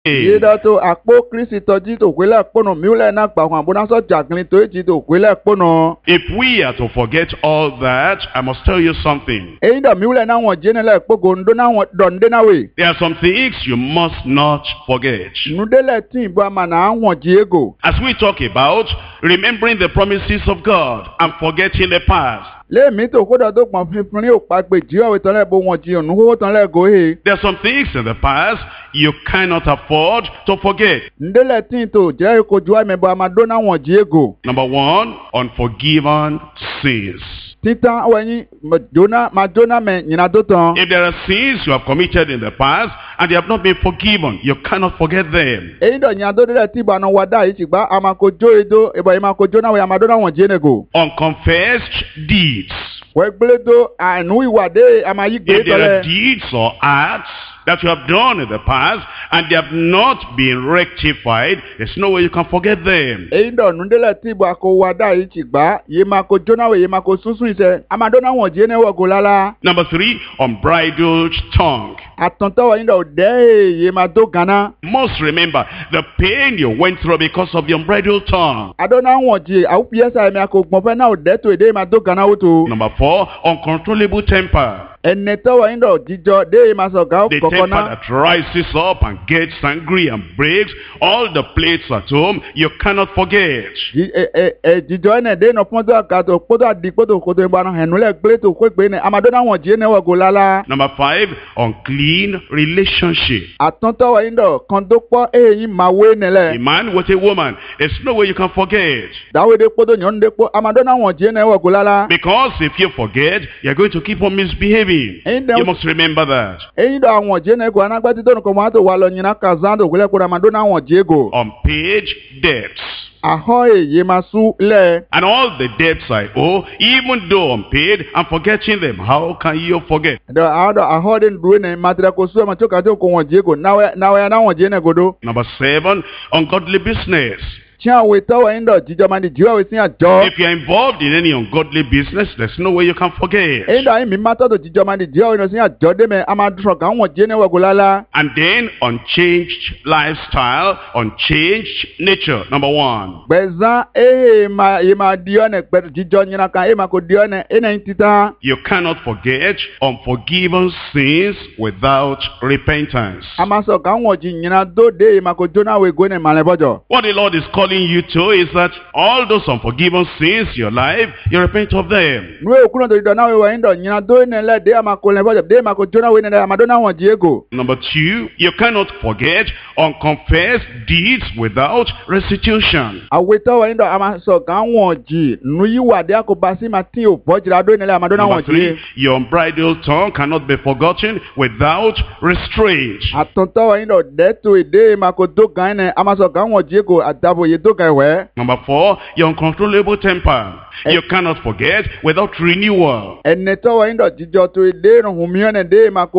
Yeda to akpo Kristi toji to kwela pono miule na pa kwa bona so jaglin to eji to kwela pono. If we are to forget all that, I must tell you something. Einda miule na won jene la pogo ndo na won donde na we. There are some things you must not forget. Nudele tin bo ama na won jiego. As we talk about remembering the promises of God and forgetting the past, Le mi to kodo to pon finfin o pa pe ji o ton le bo won ji onu ho ton le go he. there are some things in the past you cannot afford to forget. Ndele tin to je ko ju me bo ama do na won jiego. Number one, unforgiven sins. Titan wenyi Madonna me nyina do ton. If there are sins you have committed in the past and they have not been forgiven, you cannot forget them. Eindo nyina do de ti ba no wada yi gba amako jo edo ebo imako jo na we amadona won jenego. Unconfessed deeds. We bledo anu iwade amayi gbe If there are tole. deeds or acts that you have done in the past and they have not been rectified, there's no way you can forget them. Eindo nundele ti ba ko wada yi gba ye mako jo na we ye mako sunsun ise amadona won jene wo go lala. Number three, unbridled tongue. Atonto wa indo de ye ma do gana. Must remember the pain you went through because of the unbridled tongue. Adona won ji au piesa me akogbo fe na o de to ede ma do gana woto. Number four, uncontrollable temper. Eneto wa indo jijo de ma so ga The temper kokona. that rises up and gets angry and breaks all the plates at home, you cannot forget. Jijo ene de no ponto akato poto adipoto koto e bana henule gbe to ko gbe ne amadona won ji ne wo go lala. Number five, unclean relationship. Atonto wa indo kondo po eyin mawe A nele. man with a woman, there's no way you can forget. Dawe de poto nyon de po amadona won ji ne wo go lala. Because if you forget, you're going to keep on misbehaving. You must remember that. Eyin do awon ji ne go anagba ti to ko ma to wa lo nyina kazando gele ko amadona won ji go. Unpaid debts. Aho eye masu le. And all the debts I owe, even though unpaid, I'm forgetting them. How can you forget? Aho de nduwe ne matira ko su ma choka to ko won ji go nawe na won ji ne godo. Number seven, ungodly business. Chia we to wa indo jijo mani jiwa we sin ajo. If you're involved in any ungodly business, there's no way you can forget. Indo ayi mi mato to jijo mani jiwa we no sin ajo de me amadro ka won ji ne wo go lala. And then unchanged lifestyle, unchanged nature. Number one. Gbezan ma dione pe jijo nyina kan ma ko dione ene tita. You cannot forget unforgiven sins without repentance. Amaso kan won ji nyina do de ma ko jona we go ne male bojo. What the Lord is calling you to is that all those unforgiven sins in your life, you repent of them. Nu e kuno to do na we wa indo nyina do ne le de ma ko le bojo de ma ko jona we ne amadona won ji ego. Number two, you cannot forget unconfessed deeds without restitution. Aweto wa indo amaso kan won ji nu yi wa de akobasi ma tin o bojira do ne le amadona Number won ji. three, your unbridled tongue cannot be forgotten without restraint. Atonto wa indo de to ede ma ko do gan ne amaso kan won ji ego adabo ye do gan we. Number four, your uncontrollable temper. You cannot forget without renewal. Eneto wa indo jijo to ede no humione de ma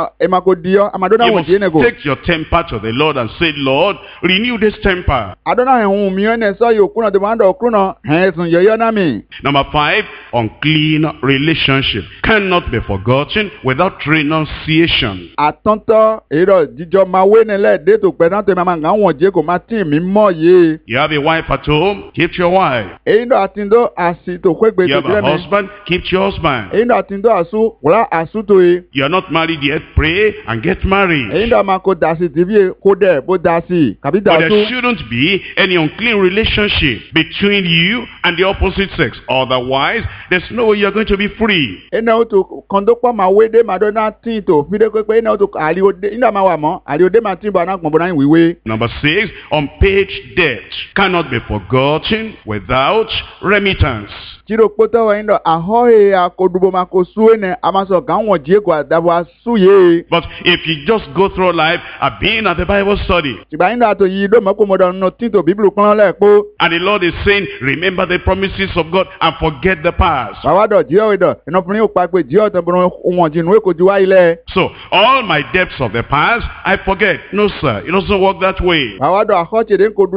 ko dio amadona You won must ji ne go. take your temper to the Lord and say, Lord, renew this temper. Adona humione so yo kuno de mando kuno he sun yo na mi. Number five, unclean relationship. Cannot be forgotten without renunciation. Atonto ero jijo ma we ne le de to pe na to ma nga won je ko ma tin mi mo ye. You have a wife at home, keep your wife. Eindo atindo asi to kwegbe You to have a dire me. husband, keep your husband. Eindo atindo asu wala asu to e. You are not married yet, pray and get married. Eindo ma ko dasi tv ko de bo dasi kabi But there dasu. shouldn't be any unclean relationship between you and the opposite sex. Otherwise, there's no way you're going to be free. Ena o to kondo pa ma we de madonna tin to fi de pe ena o to ari o de inda ma wa mo ari o de ma tin ba na gbon bo na wiwe. Number six, unpaid debt cannot be forgotten without remittance. Chiro poto wa indo aho e akodubo makosu ene amaso kan won je ko adabo asu ye. But if you just go through life being at the Bible study, Tiba inda to yi do mako mo don no tin to Bible kan le po. and the Lord is saying, remember the promises of God and forget the past. Bàbá dọ̀ jí ọ̀rẹ́ dọ̀ iná fún ní òpá pé jí ọ̀tọ̀ bọ̀rọ̀ wọn jí ìnúwé kò ju wá ilẹ̀. So, all my debts of the past, I forget. No, sir, it doesn't work that way. Bàbá dọ̀ àkọ́tìdé ń kò dúlẹ̀ máa kó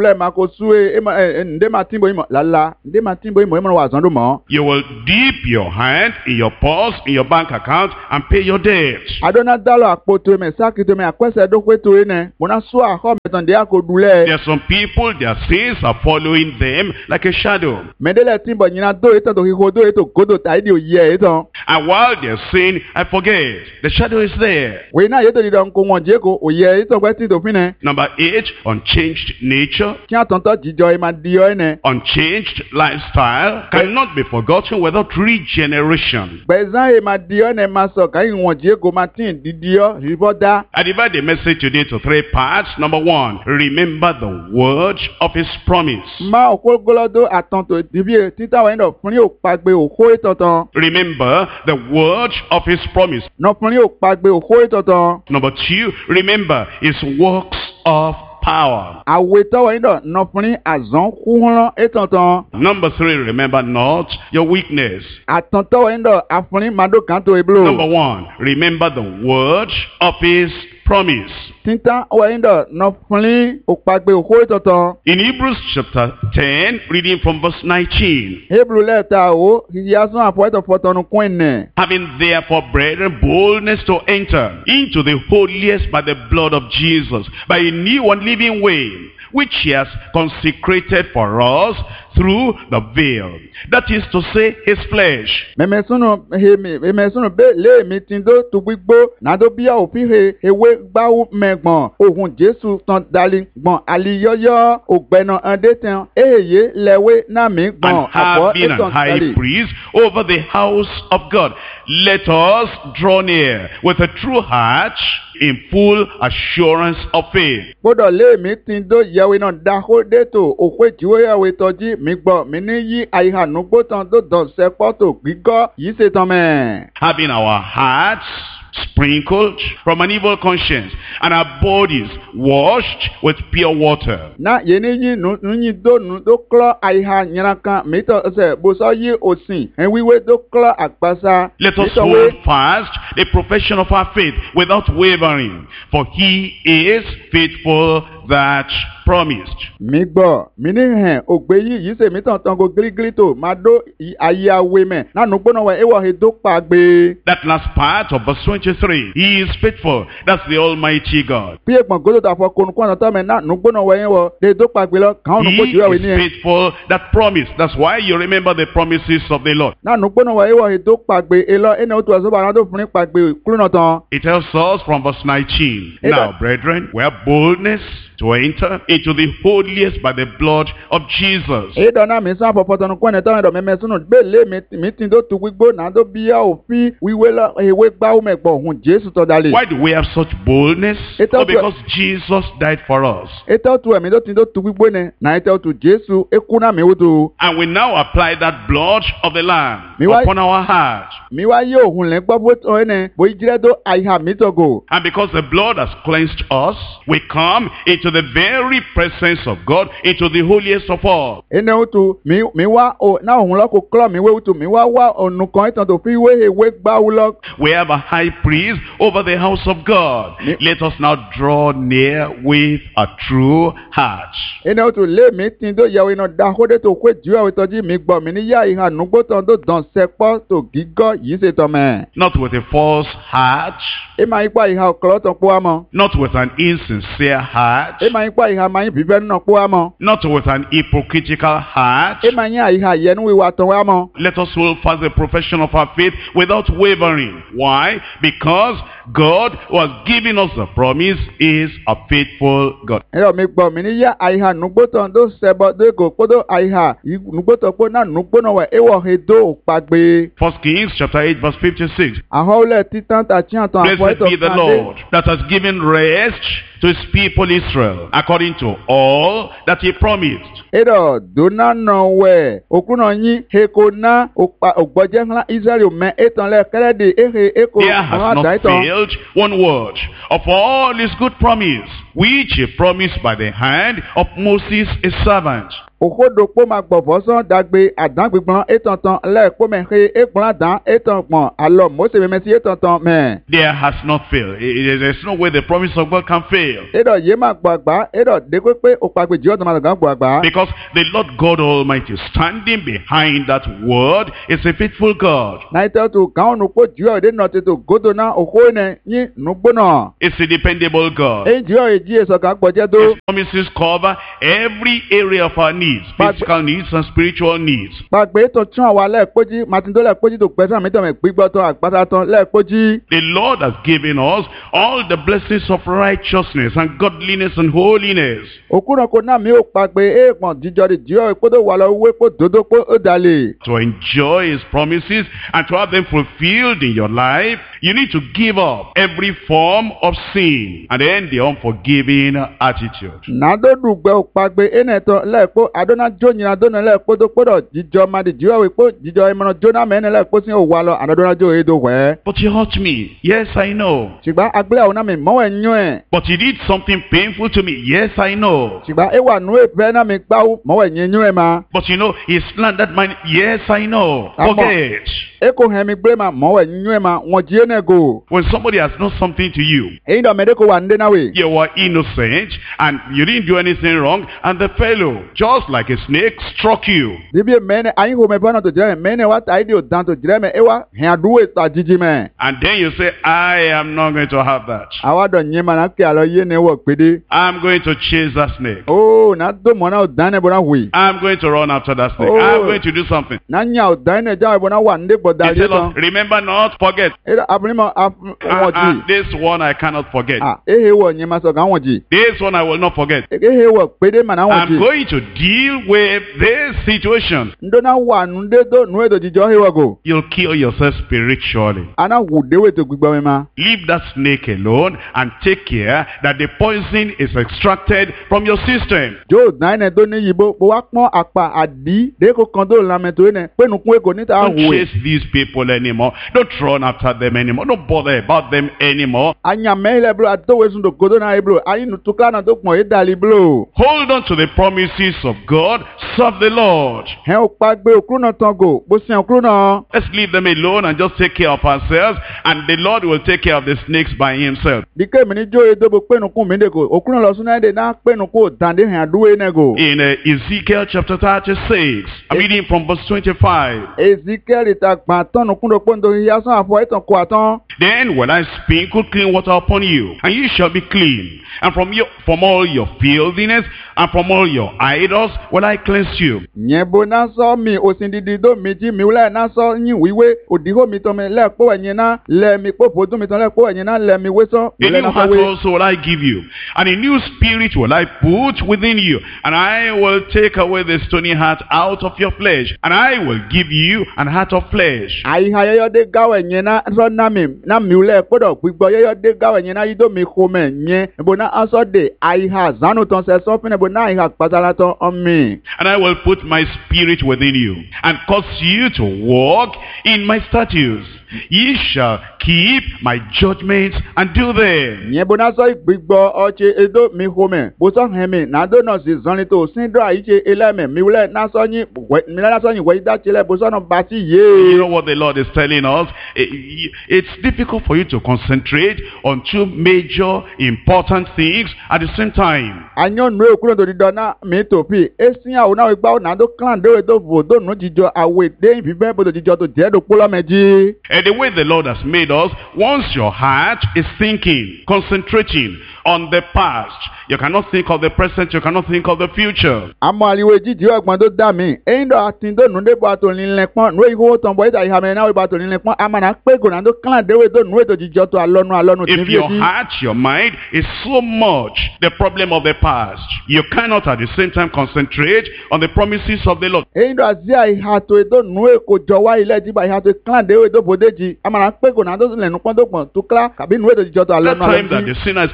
sue nde matimbo imo lala nde matimbo imo imo wazando mo. You will dip your hand in your purse, in your bank account, and pay your debts. Adona dalo akpoto me sakito me akwese dokweto ene. Mona so aho metonde akodule. There are some people, their sins are following them like a shadow. Mendele timbo nyina do eto to hihodo eto godo taidi oye eto. And while they're saying, I forget, the shadow is there. We na yeto di don ko wonjeko oye eto kweti to fine. Number 8, unchanged nature. Ki atonto jijo e ma dio ene. Unchanged lifestyle cannot be forgotten without regeneration. Bezan e ma dio ene maso kai wonjeko ma tin didio riboda. I divide the message today to 3 parts. Number 1, remember the word of his promise. Ma okogolodo atonto dibi tita wa ndo fun o pagbe oko itotan. Remember the word of his promise. No fun o pagbe oko itotan. Number 2, remember his works of power. Aweto wa ndo no fun azon kuhun itotan. Number 3, remember not your weakness. Atonto wa ndo afun mado kanto eblo. Number 1, remember the word of his promise. Tinta wa ndo no fun o pagbe oko itotan. In Hebrews chapter 10, reading from verse 19. Hebrew letter o hiyasun apoeto fotonu kwenne. Having therefore, brethren, boldness to enter into the holiest by the blood of Jesus, by a new and living way, which he has consecrated for us through the veil, that is to say, his flesh. Memesunu be le mitindo tugbigbo nado bia ofihe ewe gbawu megbon ohun Jesu tan dali gbon aliyoyo ogbena andeten eheye lewe na mi gbon And having an high priest over the house of God, let us draw near with a true heart in full assurance of faith. Bodo le mitindo yawe na daho deto okwe jiwe yawe toji mi gbọ́ mi ní yí àìhànú gbótàn tó dàn sẹ́pọ̀ tó gbígbọ́ yìí ṣe tán mẹ́. Having our hearts sprinkled from an evil conscience and our bodies washed with pure water. Na yé ní yí nùyí dónú tó kọ́ àìhà yẹn kan mìtọ́ ẹsẹ̀ bó sọ yí òsìn ẹ̀wíwé tó kọ́ àgbàsá. Let us hold fast the profession of our faith without wavering, for he is faithful that promised. Mi gbọ́ mi ní hẹn ògbé yìí ṣe mi tàn tán go gírígírí tó máa dó ayé awé mẹ́ nánú gbóná wẹ̀ ewọ́ he dó pa gbé. That last part of verse 23, he is faithful. That's the Almighty God. Bí egbọ̀n gbọ́dọ̀ tà fọ konukú ọ̀nà tán mẹ́ nánú gbóná wẹ̀ yẹn wọ de dó pa gbé lọ kàn án gbójú ẹ̀wẹ̀ ní He ẹ̀. is faithful that promised. That's why you remember the promises of the Lord. Nánú gbóná wẹ̀ ewọ́ he dó pa gbé e lọ ẹni otu ọ̀sọ́ bàrà tó fún ní pa gbé kúrò náà tán. It tells us from verse 19, now, brethren, we have boldness to enter into the holiest by the blood of Jesus. Edona mi san popotonu kwene tan do meme sunu gbele mi tin do tu gbigbo na do bia òfin wiwe lo ewe gba o megbo hun Jesu to dale. Why do we have such boldness? Oh, because Jesus died for us. Eto tu emi do tin do tu gbigbo ne na eto tu Jesu eku na mi wutu. And we now apply that blood of the Lamb upon our heart. Mi wa ye ohun le gbo bo to ene bo ijire do aiha mi to go. And because the blood has cleansed us, we come into the very presence of God, into the holiest of all. Ene utu mi wa o na ohun lo ko klo mi we utu mi wa onu kan itan to fi we ewe gba u lo. We have a high priest over the house of God. Let us now draw near with a true heart. Ene utu le mi tin do yawe na da hode to kwe ju awe toji mi gbo mi ni ya iha nugbo tan do dan sepo to gigo yi se to me. Not with a false heart. E ma ipa iha oklo tan po amo. Not with an insincere heart. E ma ipa iha ma yin bibe na po amo. Not with an hypocritical heart. E ma yin iha yenu wi wa tan wa mo. Let us hold fast the profession of our faith without wavering. Why? Because God who has given us the promise is a faithful God. Ero mi gbo mi ni ya iha nugbo tan do sebo do go podo iha nugbo to po na nugbo na wa ewo he do pagbe. 1 Kings chapter 8 verse 56. Ahole titan ta chi atan Blessed be the Lord that has given rest to his people Israel, according to all that he promised. Edo dona no we okuna yin heko na ogboje hla Israel me etan le kredi ehe eko There has not failed one word of all his good promise, which he promised by the hand of Moses his servant. òkòdò pọ́ máa gbọ̀fọ́ sán dàgbé àdángbìgbọ́n ètọ̀tàn lẹ́ẹ̀kọ́ mẹ́rin égbọ́n àdán ètọ̀gbọ̀n àlọ́ mọ́sẹ̀ mẹ́sì ètọ̀tàn mẹ́. There has not failed. There's no way the promise of God can fail. èdò yé máa gbọ́ àgbá èdò dégbé pé òpàgbèjì ọ̀dọ̀ máa gbọ́ àgbá. Because the Lord God Almighty standing behind that word is a faithful God. náìtẹ́ tó káwọn nùpọ̀ jùlọ èdè náà tètè gòdò náà òkò ẹ̀ yín nùgbọ́nà. It's a dependable God. èyí jùlọ èjì èso kan gbọ́jẹ́ tó. His promises cover every area of our needs, physical needs and spiritual needs. gbàgbé tó tún àwa lẹ́ẹ̀kọ́jì màtúndó lẹ́ẹ̀kọ́jì tó pẹ́sẹ́ àmì tọ̀mẹ̀ gbígbọ́tọ̀ àgbàtàtọ̀ lẹ́ẹ̀kọ́jì. The Lord has given us all the blessings of righteousness and godliness and holiness. òkúrò kò náà mi ò pàgbé èèpọ̀n jíjọ di jíọ ìpótò wà lọ wé pò dodo pò ó dalè. To enjoy His promises and to have them fulfilled in your life, you need to give up every form of sin and then the unforgiving attitude. nàdó dùgbẹ́ ò pàgbé ẹnẹ̀tọ̀ lẹ́ẹ̀kọ́ àdóná jóyìn àdóná lẹ́ẹ̀kọ́ tó kpọ́dọ̀ jíjọ máa di jíọ ìpó jíjọ ìmọ̀ràn jóná mẹ́rin lẹ́ẹ̀kọ́ sí òwò àlọ́ àdóná jó èdò wẹ̀. But you hurt me. Yes, I know. ṣùgbọ́n agbélé àwọn náà mi mọ́wẹ́ nyọ́ ẹ̀. But you did something painful to me. Yes, I know. ṣùgbọ́n ewa nù èpẹ́ náà mi gbáwó mọ́wẹ́ nyẹ́ nyọ́ ẹ̀ ma. But you know, he slandered mine. Yes, I know. Forget. eko hɛn mi gbé ma mọ́wẹ́ nyọ́ ẹ̀ ma wọ́n jí ẹ̀ go. When somebody has done something to you, èyí dọ̀ mẹ́dẹ́kọ̀ wà ndé náà wẹ̀. you were innocent and you didn't do anything wrong, and the fellow, just like a snake, struck you. bíbí mẹ́ni ayin wo mẹ́ bọ́nà tó jẹ́ mẹ́ni wa ta ìdí òdan tó jẹ́ mẹ́ ewa hẹ́n àdúgbò ta jíjí mẹ́. And then you say, I am not going to have that. àwa dọ̀ nyẹ́ ma náà kí àlọ́ yé ni wọ̀ pédé. I'm going to chase that snake. ó náà tó mọ́ náà òdan ẹ̀ bọ́ náà wì. I'm going to run after that snake. Oh. I'm going to do something. náà nyà òdan ẹ̀ já ẹ̀ bọ́ náà wà ndé gbọ̀dá He yé tell us, tán. remember not, forget. èdè abúlímọ̀ wọ́n jì. This one I cannot forget. ehe wọ̀ nyẹ́ ma sọ̀ ká wọ́n jì. This one I will not forget. ehe wọ̀ pédé mà náà wọ́n I'm jì. going to deal with this situation. ndona wà nùdé tó nù ètò jíjọ hewa go. You'll kill yourself spiritually. ana wù déwé tó gbígbọ́ mi ma. Leave that snake alone and take care that the poison is extracted from your system. jó náírà tó ní yìbó bó wá pọ́n àpà àdí déko kan tó lamẹ́ tó yẹn pé nùkún èkó níta Don't àwòrán. chase these people anymore. Don't run after them anymore. Don't bother about them anymore. anyamẹ́lẹ̀ blo àtọwé sùn tó kodo náà blo ayinu tukla náà tó pọ̀ yé dàlí blo. Hold on to the promises of God. Serve the Lord. hẹ́n o pa gbé òkúrú náà tán go bó sìn òkúrú náà. Let's leave them alone and just take care of ourselves, and the Lord will take care of the snakes by Himself. bí kémi ní jó edóbo pé nùkún mi dèkò òkúrú náà lọ sún náà dé náà pé nùkún òtàndé hàn àdúgbò yẹn náà go. In Ezekiel chapter 36, I'm reading from verse 25. Ezekiel ta gbà tán nùkún tó pé nítorí yasán àfọ ẹ̀tàn kó àtán. Then will I sprinkle clean water upon you, and you shall be clean. And from all your filthiness and from all your idols will I cleanse you. nyɛ bo na sɔ mi osindidi do mi dzi mi wòle na sɔ nyi wiwe odiho mi tɔ mi lɛ kpɔ ɛnyi na lɛ mi kpɔ ƒodo mi tɔ lɛ kpɔ ɛnyi na lɛ mi we sɔ A wòle new na heart sɔ we. also will I give you, and a new spirit will I put within you, and I will take away the stony heart out of your flesh, and I will give you an heart of flesh. ayiha yɛyɔ de gawo ɛnyi na sɔ na mi wòle kpɔdɔ gbigbɔ yɛyɔ de gawo ɛnyi na yi do mi xɔmɛ nyɛ bo na asɔ de ayiha zanu tɔn sɛ sɔ fɛnɛ bo na ayiha kpatala tɔ ɔmi. And I will put my spirit within you, and cause you to walk in my statutes. Ye shall keep my judgments and do them. nyɛ bo na sɔ gbigbɔ ɔtse edo mi xɔmɛ bo sɔ hɛn mi na do nɔ si zɔni to sin do ayi tse elɛmɛ mi wòle na sɔ nyi wɛ mi na sɔ nyi wɛ da tse lɛ bo sɔ nɔ basi You know ye. what the Lord is telling us? It's difficult for you to concentrate on two major important things at the same time. anyɔnu ekuro do didɔ na mi to pi esi awo na wo gbawo na do klan do do vo do nu dzidzɔ awo de fi bɛ bo do dzidzɔ to jɛ do kpolɔ mɛ dzi. And the way the Lord has made us, once your heart is thinking, concentrating on the past, you cannot think of the present, you cannot think of the future. amɔ aliwo dzidzi ɔgbɔn do da mi eyin dɔ ati do nu de bo ato lilɛ kpɔn nu eyi ko tɔn bɔ ita ihame na wo bo ato lilɛ kpɔn ama na kpe go na do klan de wo do nu do dzidzɔ to alɔnu If ti your fi eti. heart, your mind is so much the problem of the past, you cannot at the same time concentrate on the promises of the Lord. eyin dɔ azi ayiha to do nu eko jɔ wa ilẹ̀ dzi ba ayiha to klan de wo bo de dzi ama na kpe go na do lɛ nu kpɔn do kpɔn to kla kabi nu do dzidzɔ to That time alɔnu that the sinner is concentrating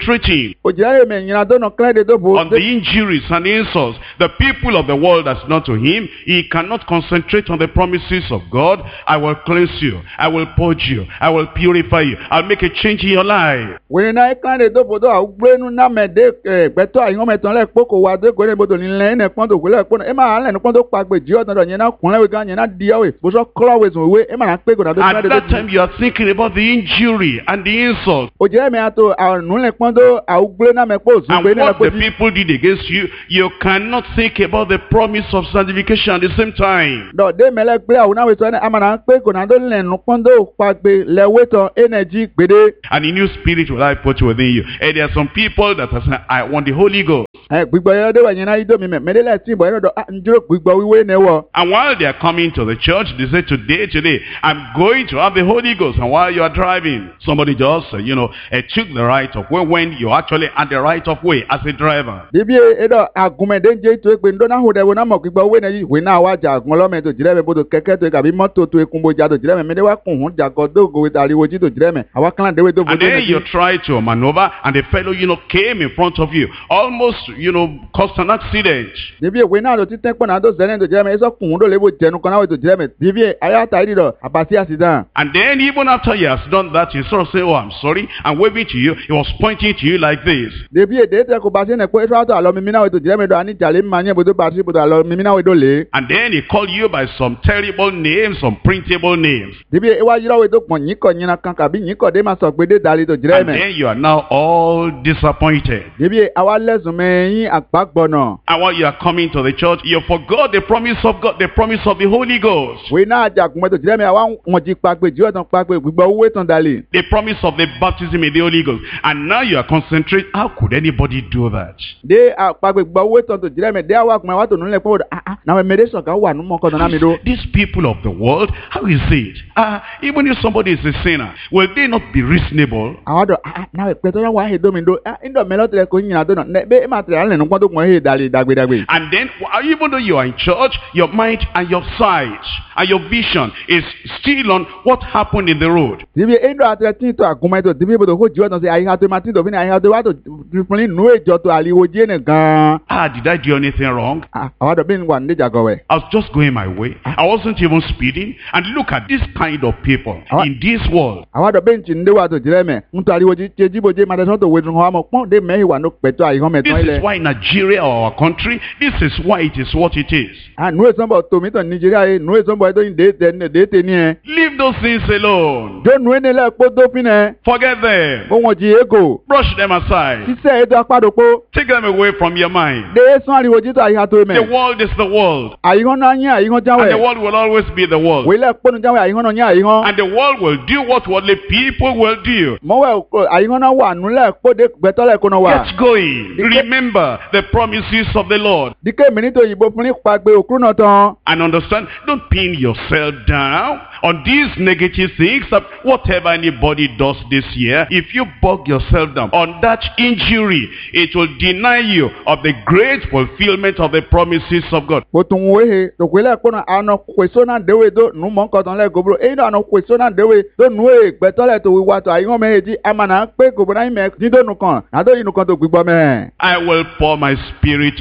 concentrating Ojira me nyina do no kra de do bo. on the injuries and insults, the people of the world that's not to him, he cannot concentrate on the promises of God. I will cleanse you. I will purge you. I will purify you. I'll make a change in your life. We na kra de do bo do agbenu na me de beto ayin me ton le poko wa de gore bodo ni le ne pon do gole pon e ma le no pon do pagbe ji odon do nyina kunle we gan nyina dia we bo so kro we so we e ma na pe go na do kra At de that time you are thinking about the injury and the insult. Ojira me ato anu le pon do agbenu na me po so And pe ne what le the po people did against you, you cannot think about the promise of sanctification at the same time. do de me le gbe awuna we so ne amana pe go na do le nu pon do pagbe le we ton energy gbede. And a new spirit will I put within you. And there are some people that are saying, I want the Holy Ghost. Gbigbo yo de wa nyina ido mi me de le tin bo do njiro gbigbo wiwe ne wo. And while they are coming to the church, they say, today, I'm going to have the Holy Ghost. And while you are driving, somebody just, took the right of way when you actually had the right of way as a driver. Bibi edo agume de nje to pe ndo na ho de wo na mo gbigbo we ne yi we na wa ja agun lo me to jire me bodo keke to kabi moto to ekunbo ja to jire me de wa kun hun ja go do go we tari wo ji to jire me awa kan de we do And then you try to maneuver, and the fellow, came in front of you, almost, caused an accident. Bibi we na do ti ten pon na do zene to jire me so kun do le bo jenu kan na we to jire me. Bibi aya ta ri do abasi accident. And then even after he has done that, he sort of say, oh, I'm sorry, I'm waving to you. He was pointing to you like this. Bibi de te ko basi ne ko e to alo mi na we to jire me do ani jale ma nye bodo basi bodo alo mi na we do le. And then he called you by some terrible names, some printable names. Bibi e wa yiro we to pon yin ko nyina kan ka bi yin ko de ma so gbe de dali to jire And me. then you are now all disappointed. Bibi awa lesun me yin agbagbono. And while you are coming to the church, you forgot the promise of God, the promise of the Holy Ghost. We na ja kun to jire me awa won ji pagbe ji o ton pagbe gbigbo we ton dali. The promise of the baptism in the Holy Ghost. And now you are concentrating. How could anybody do that? De pagbe gbigbo we ton to jire me de awa kun wa to nu le po na me de so ka wa nu mo ko na mi do. These people of the world, how is it? Even if somebody is a sinner, will they not be reasonable? Awa do na we pe to wa he do mi do indo me lo tere ko yin do no be ma tere le nu ko to kun he dali dagbe. And then, even though you are in church, your mind and your sight and your vision is still on what happened in the road. Bibi indo atre tin to agunme to bibi bodo ko ji o ton se ayi ha to ma tin to bi ni ayi ha to wa to fun nu ejo to aliwo je ne gan. Did I do anything wrong? Awa do bin wa ndeja go we. I was just going my way. I wasn't even speeding. And look at this kind of people in this world. Awa do bin tin de wa to jire me nto aliwo ji jibo je ma de so to we tun ho mo pon de me wa no peto ayi ho me ton ile. This is why Nigeria, our country, this is why it is what it is. Nu esombo to mi to Nigeria nu esombo to de te ni e. Leave those things alone. Do nu ene le po do fin e. Forget them. Mo won ji ego. Brush them aside. Sise edo apadopo. Take them away from your mind. De so ariwo ji to ayi ha to me. The world is the world. Ayi ho na yin ayi ho And the jawe. world will always be the world. We le po nu jawe ayi ho no yin ayi ho. And the world will do what worldly people will do. Mo we ayi ho na wa nu le po de gbeto le ko no wa. Get going. Remember the promises of the Lord. Dike mi ni to yibo fun ni pagbe okru na tan. And understand, don't pin yourself down on these negative things. That whatever anybody does this year, if you bog yourself down on that injury, it will deny you of the great fulfillment of the promises of God. Bo tun we he to kwele ko na ano kweso na dewe do nu mo nkan tan le gobro e no ano kweso na dewe do nu e gbeto le to wi wa to ayi ho me ji amana pe gobro na me ji do nu kan na do yin nu kan to gbigbo me. I will pour my spirit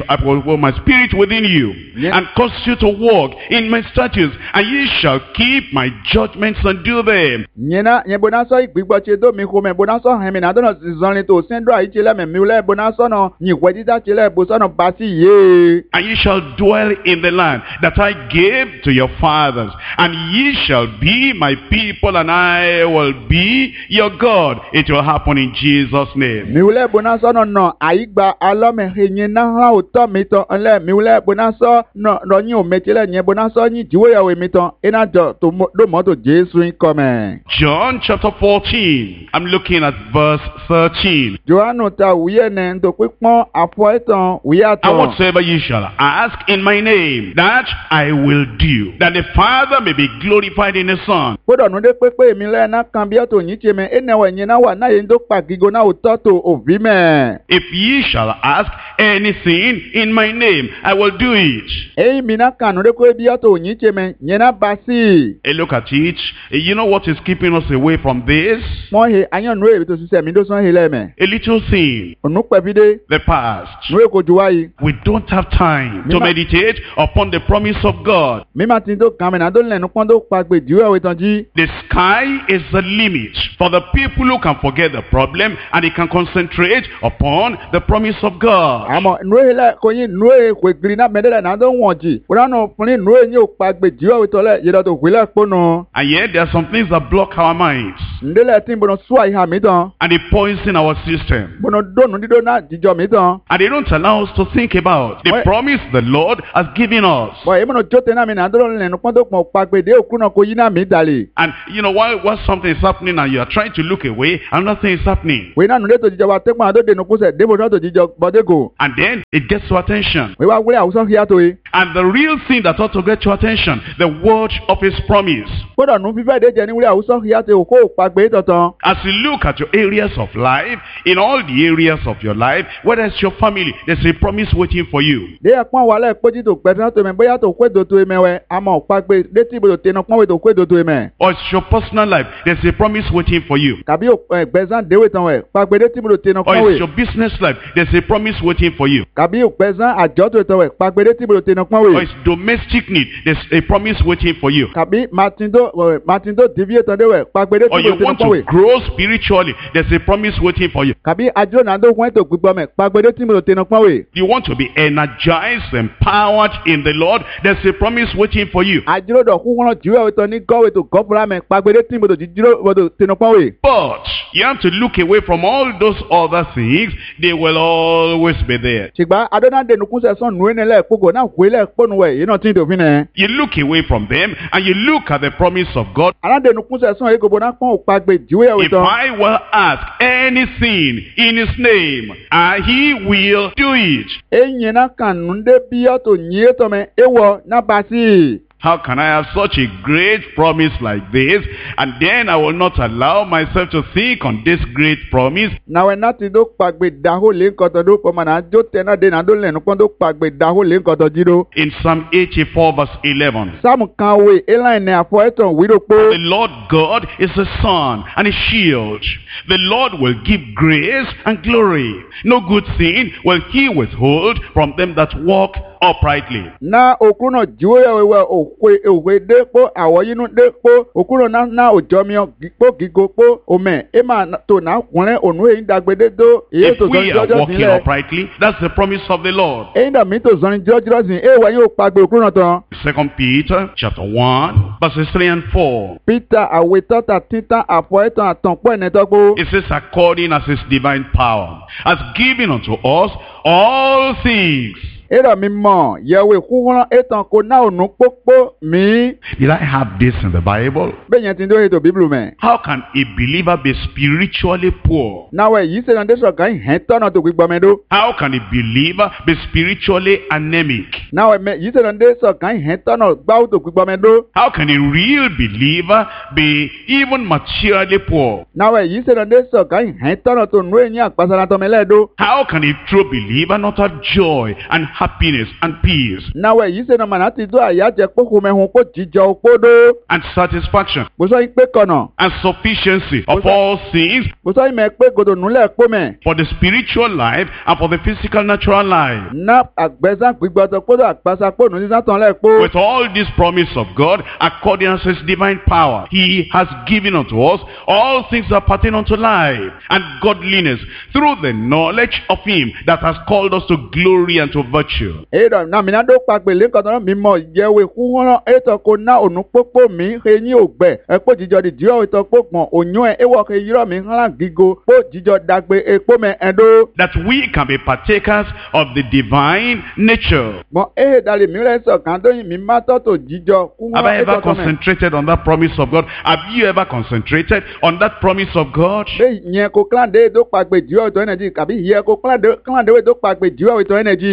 within you, and cause you to walk in my statutes, and ye shall keep my judgments and do them. Nyena nye bona so igbigbo che do mi ko me bona so hen mi na do no zon to sen do ayi che le me mi le bona so no nyi wedi da che le bo so no basi ye. And ye shall dwell in the land that I gave to your fathers, and ye shall be my people, and I will be your God. It will happen in Jesus' name. Mi le bona so no ayi gba alo me he nyena ha o to mi to le mi le bona so no nyi o me che le nye bona so nyi jiwo ya we mi to ina do to do mo to Jesu in come. John chapter 14. I'm looking at verse 13. Johannu ta wiye ne ndo pipon afo etan wiya And ton. whatsoever ye shall ask in my name, that I will do, that the Father may be glorified in the Son. Podo nu de pepe mi le na kan bi to nyi che me ene wa nyena wa na ye ndo pa gigo na o to to ovi me. If ye shall ask anything in my name, I will do it. E mi na kan nu de ko bi to nyi che me nyena basi. And look look at it, you know what is keeping us away from this? Mo he anyan nu e to sise mi do san he le me. A little thing, Onu pe bi de. the past. Nu e ko ju wa yi. We don't have time to meditate upon the promise of God. Mi ma tin do kan me na do le nu pon do pa gbe jiwe we tan ji. The sky is the limit for the people who can forget the problem and they can concentrate upon the promise of God. Amo nu e le ko yin nu e ko gri na me de na do won ji. Ora no fun nu e yin o pa gbe jiwe we to le ye do to gbe le pono. And yet there are some things that block our minds Ndele tin bono swa iha mi tan. and they poison our system. Bono do nu dido na jijo mi tan. And they don't allow us to think about the promise the Lord has given us. Bo e mono jote na mi na do le nu pon do pon pa gbe de oku na ko yin na mi dale. And you know, while something is happening and you are trying to look away, another thing is happening. We na nu de to jijo wa te pon do de nu ku se de bo to jijo bode go. And then it gets your attention. We wa wure awuso hiya to e. And the real thing that ought to get your attention, the word of his promise. Bodo nu fife de je ni wure awuso hiya te o ko pa gbe totan. As you look at your areas of life, in all the areas of your life, whether it's your family, there's a promise waiting for you. De apon wa le poji to gbe to me boya to kwe do to me we amo pa gbe de ti bo te no pon we to kwe do to me. Or it's your personal life, there's a promise waiting for you. Kabi o gbezan de we tan we pa gbe de ti bo te no pon Or we. it's your business life, there's a promise waiting for you. Kabi o gbezan ajo to tan we pa gbe de ti bo te no pon Or we. it's domestic need, there's a promise waiting for you. Kabi Martindo devie tan de we pa gbe de Or ti you bo te no want pon we. to grow spiritually, there's a promise waiting for you. Kabi ajo na do kwen to gbigbo me pa gbe de ti bo te no pon we. You want to be energized, empowered in the Lord, there's a promise waiting for you. Ajiro do ku won jiwe we to ni go we to go fura me pa gbe de ti bo to jiro bo to te no pon we. But you have to look away from all those other things. They will always be there. Sigba adona de nu kun se son nu enele pogo na ku ile ponu we ina tin do fin e. You look away from them and you look at the promise of God. Ala de nu kun se son e go bo na pon pa gbe jiwe we If to. I will ask anything in his name, he will do it. Enye na kan nu de bi o to nyi to me ewo na basi. How can I have such a great promise like this, and then I will not allow myself to think on this great promise? Na we na ti do pa gbe da ho le nkan to do po ma na jo te na de na do le nu pon do pa gbe da ho le nkan to jiro. In Psalm 84 verse 11. Sam kan we eline ne afo eton wi do po. The Lord God is a sun and a shield. The Lord will give grace and glory. No good thing will he withhold from them that walk uprightly. Na okuno jiwe we okwe de po awo yinu de po okuno na ojo mi po gigo po ome e ma to na kunle onu e dagbede do e If to we are jojo walking sinle uprightly, that's the promise of the Lord. e nda mi to zon jojo sin e wa yo pa gbe okuno tan 2 Peter chapter 1 verses 3 and 4. Peter aweto ta titan afo etan atan po ene to po It says, according as his divine power has given unto us all things. era mi mo yewe kuwon etan ko na onu popo mi Did I have this in the Bible? be yen tin do e to bible me How can a believer be spiritually poor? na we yi se na de so kan hen to na to gbigbo me do How can a believer be spiritually anemic? na we me yi se na de so kan hen to na gba o to gbigbo me do How can a real believer be even materially poor? na we yi se na de so kan hen to na to nu eyin apasara to me le do How can a true believer not have joy and happiness and peace na we yi se na mana ti do aya je poku me hun ko jijo opodo and satisfaction bo so yin pe kono and sufficiency of all things bo so yin me pe godo nu le po me for the spiritual life and for the physical natural life? na agbezan gbigbo to podo apasa po nu sisan ton le po With all this promise of God, according as his divine power, he has given unto us all things that pertain unto life and godliness through the knowledge of him that has called us to glory and to virtue. e do na mi na do pa pe le kan mi mo yewe kuwon eto ko na onu popo mi he yin ogbe e po jijo di dio eto popon oyun e wo ke yiro mi han gigo po jijo dagbe epo me endo That we can be partakers of the divine nature. mo e dali mi re so kan do yin mi ma to to jijo kuwon Have I ever eto to me concentrated on that promise of God? Have you ever concentrated on that promise of God? be yen ko clan de do pa pe dio to energy kabi ye ko clan de we do pa pe dio to energy You know,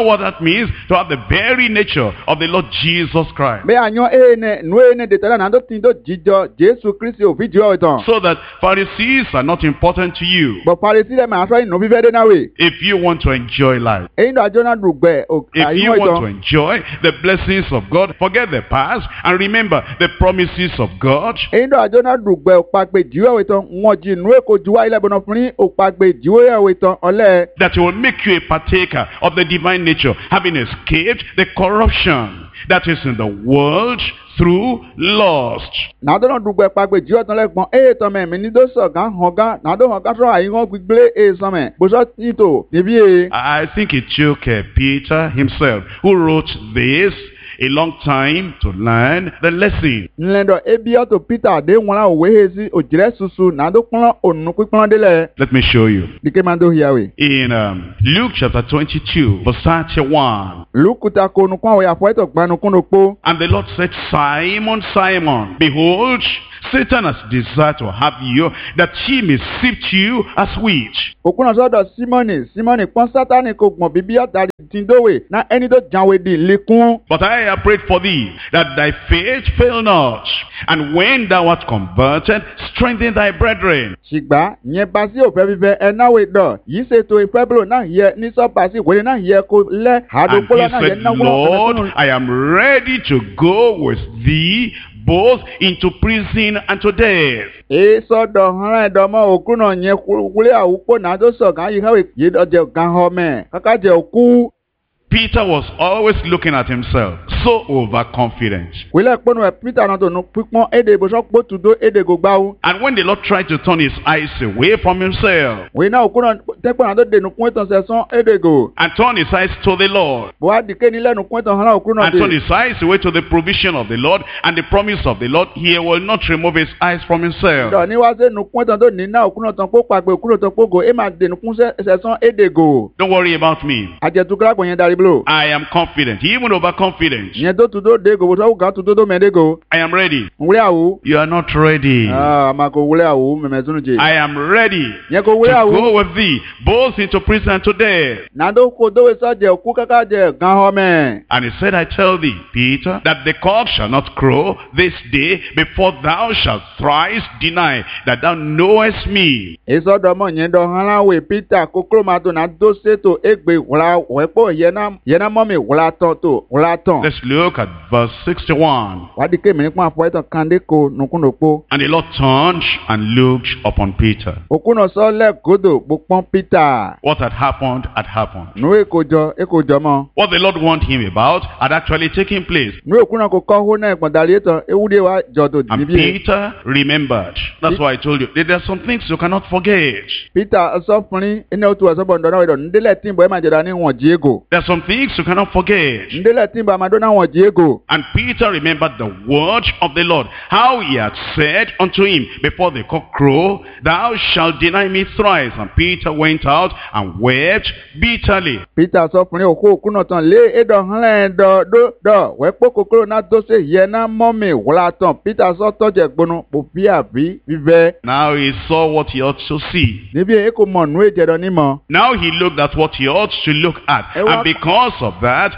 know what that means? To have the very nature of the Lord Jesus Christ. bẹ́ẹ̀ àyàn ẹ̀ẹ́nẹ̀ nù ẹ̀ẹ́nẹ̀ dètọ́lá náà tó ti tó jíjọ Jésù Kristi òfin jù ọ́ ìtàn. So that Pharisees are not important to you. bọ̀ Parisí lẹ́ máa sọ ìnù fífẹ́ dé náà wè. If you want to enjoy life, èyí ló àjọ náà dùgbẹ́ if you àyàn want to ìtàn. enjoy the blessings of God, forget the past and remember the promises of God. èyí ló àjọ náà dùgbẹ́ òpàgbé jìwé ìtàn wọ́n jí nù èkó juwá ilẹ̀ bọ̀nà fún òpàgbé jìwé ìtàn ọ̀lẹ́. That will make you a partaker of the divine nature, having escaped the corruption that is in the world through lust. nàdó náà dùgbẹ́ pàgbé jìwé ìtàn lẹ́gbọ̀n èyí tán mẹ́mí ní tó sọ̀ gán hàn gán nàdó hàn gán sọ̀ àyíwọ́n gbígbé èyí sọ̀mẹ̀ bùsọ̀ títò níbí èyí. I think it took Peter himself who wrote this a long time to learn the lesson. nlẹ́dọ̀ ebi ọ̀tọ̀ Peter dé wọn la òwe he sí òjìrẹ́ susu nàdó kpọ́n ònù pípọ́n délẹ̀. Let me show you. dike máa ń tó hiyawe. In Luke chapter 22, verse 31. lukuta konu kún àwọn yàfọ́ ẹ̀tọ̀ gbanu kún ló kpó. And the Lord said, Simon, Simon, behold, Satan has desired to have you, that he may sift you as wheat. òkúnà sọ́dọ̀ Símọ́nì pọ́n Sátánì kò gbọ̀n bíbí ọ̀tàrí tìǹdówè ná ẹni tó jàwé di lékún. But I have prayed for thee, that thy faith fail not. And when thou art converted, strengthen thy brethren. ṣùgbọ́n yẹn bá sí òfẹ́ fífẹ́ ẹ náwó dọ̀ yìí ṣètò ìfẹ́ bùrọ̀ náà yẹ ní sọ́ba sí ìwé náà yẹ kó lẹ́ And àdókòlá he náà yẹ said, náwó Lord, I am ready to go with thee both into prison and to death. èyí sọ́dọ̀ hàn ẹ̀dọ́mọ́ òkúnà yẹn wúlé àwùpọ̀ náà tó sọ̀ gán yìí káwé yìí dọ̀jẹ̀ gán họ́mẹ̀ kákájẹ̀ òkú. Peter was always looking at himself, so overconfident. wílẹ̀ pọ́nù ẹ̀ Peter náà tó nu pípọ́n èdè ìbùsọ̀ pọ̀ tùdó èdè gbogbo. And when the Lord tried to turn his eyes away from himself wíì náà òkúnà tẹ́pọ̀ náà tó dènù kún ìtàn sẹ̀sán èdè gò. and turn his eyes to the Lord, buhari dìké ní lẹ́nu kún ìtàn hàn òkúnà and turn his eyes away to the provision of the Lord and the promise of the Lord, he will not remove his eyes from himself. dọ̀ ní wá sẹ́nu kún ìtàn tó ní náà òkúnà tán kó pàgbé òkúnà tán kó gò é máa dènù kún sẹ̀sán èdè gò. Don't worry about me. àjẹtukúrágbọ̀n yẹn darí blo. I am confident, even overconfident. yẹn tó tudó dé gò bùsọ̀ gán tudó tó mẹ́ẹ̀dẹ́ gò. I am ready. wúlé àwù. You are not ready. àmà kò wúlé àwù mẹ̀mẹ̀ tún jẹ. I am ready yẹn kò to wúlé àwù. go with thee both into prison and to death. nàdó kò dówé sọ́jẹ̀ òkú kákájẹ̀ gán họ́mẹ̀. And he said, I tell thee, Peter, that the cock shall not crow this day before thou shalt thrice deny that thou knowest me. ìsọdọmọ yẹn dọ hàn láwẹ Peter kókóró máa tó náà tó ṣètò égbè wúlá wẹ́pọ̀ yẹn mọ́mì wúlá tán tó wúlá tán. Let's look at verse 61. wádìí kémi nípa àfọ ẹ̀tàn kàndé ko nùkúnùpó. And the Lord turned and looked upon Peter. òkúnà sọ́lẹ̀ gòdò gbópọ́n Peter. What had happened. nù èkójọ mọ́. What the Lord warned him about had actually taken place. nù òkúnà kò kọ́ hó náà ẹ̀gbọ̀ndàlẹ̀ ètò ewúdí wa jọ̀dọ̀ And níbí yẹn. Peter remembered. That's why I told you, there are some things you cannot forget. Peter sọfúnrin ẹni o tu ẹsọ̀bọ̀ ǹdọ́nà ìdọ̀ ndélẹ̀ tìǹbọ̀ ẹ̀ máa jẹ̀dá ní wọ̀n jíego. There are some things you cannot forget. ndélẹ̀ tìǹbọ̀ àmàdóná wọ̀n jíego. And Peter remembered the word of the Lord, how he had said unto him before the cock crow, thou shalt deny me thrice. And Peter went out and wept bitterly. Peter sọfúnrin òkú òkúnà tán lé ẹ̀dọ̀ hàn dọ̀ wẹ́pọ̀ kòkòrò náà tó ṣe yẹn náà mọ́mì wúlá tán. Peter sọ tọ́jẹ̀ gbónú pòfí àbí fífẹ́. Now he saw what he ought to see. níbi èyí kò mọ̀ nù èjẹ̀dọ̀ nímọ̀. Now he looked at what he ought to look at. And because of that,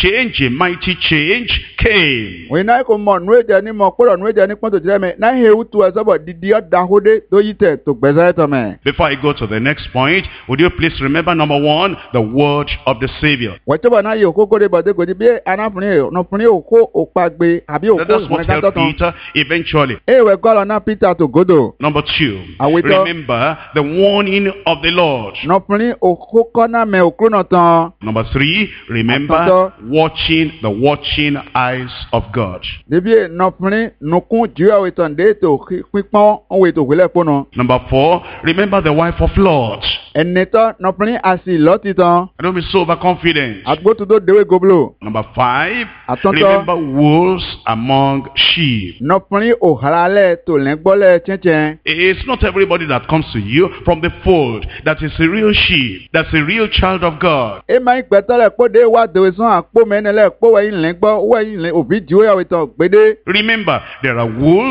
a mighty change came. wọ́n iná kò mọ̀ nù èjẹ̀ nímọ̀ kpọ́dọ̀ nù èjẹ̀ ní pọ́ntò jẹ́ mẹ́ náà hewu tu ẹsọ̀bọ̀ didi ọ̀dàhódé tó yí tẹ̀ tó gbẹ̀sẹ̀ tọ̀ mẹ́. Before I go to the next point, would you please remember number one, the word of the Savior. wọ́n tẹ́bọ̀ náà yẹ òkú kóde bọ̀dé gòdì bí anáfùnrin òkú òpàgbé àbí òkú That's what ìwọ̀n helped kátó tán. Peter eventually. èèwẹ̀ gọ́lọ̀ náà Peter tó gòdò. Number two, Awito. remember the warning of the Lord. nọfùnrin òkú kọ́nà mẹ́ òkú náà tán. Number three, remember Atoto. the watching eyes of God. níbi nọfùnrin nùkún jíwèé ìtàn dé ètò pípọ́n òwe ètò ìwélẹ̀ pọ́nà. Number four, remember the wife of Lot. ẹnìtọ́ nọfùnrin àsì lọ́tì tán. Don't be so overconfident. àgbótúndó dewé goblo. Number five, Atoto. remember wolves among sheep. nọfùnrin òhàlálẹ̀ tó lẹ́gbọ́lẹ̀ chẹ́chẹ́. It's not everybody that comes to you from the fold that is a real sheep, that's a real child of God. e máa ń gbẹ́tọ́lẹ̀ kpọ́dé wá dèwé sàn àpò mẹ́nẹ́lẹ̀ kpó wẹ̀yìn lẹ́gbọ́ wẹ̀yìn lẹ́ òbí jíwèé ìtàn gbédé. Remember, there are wolves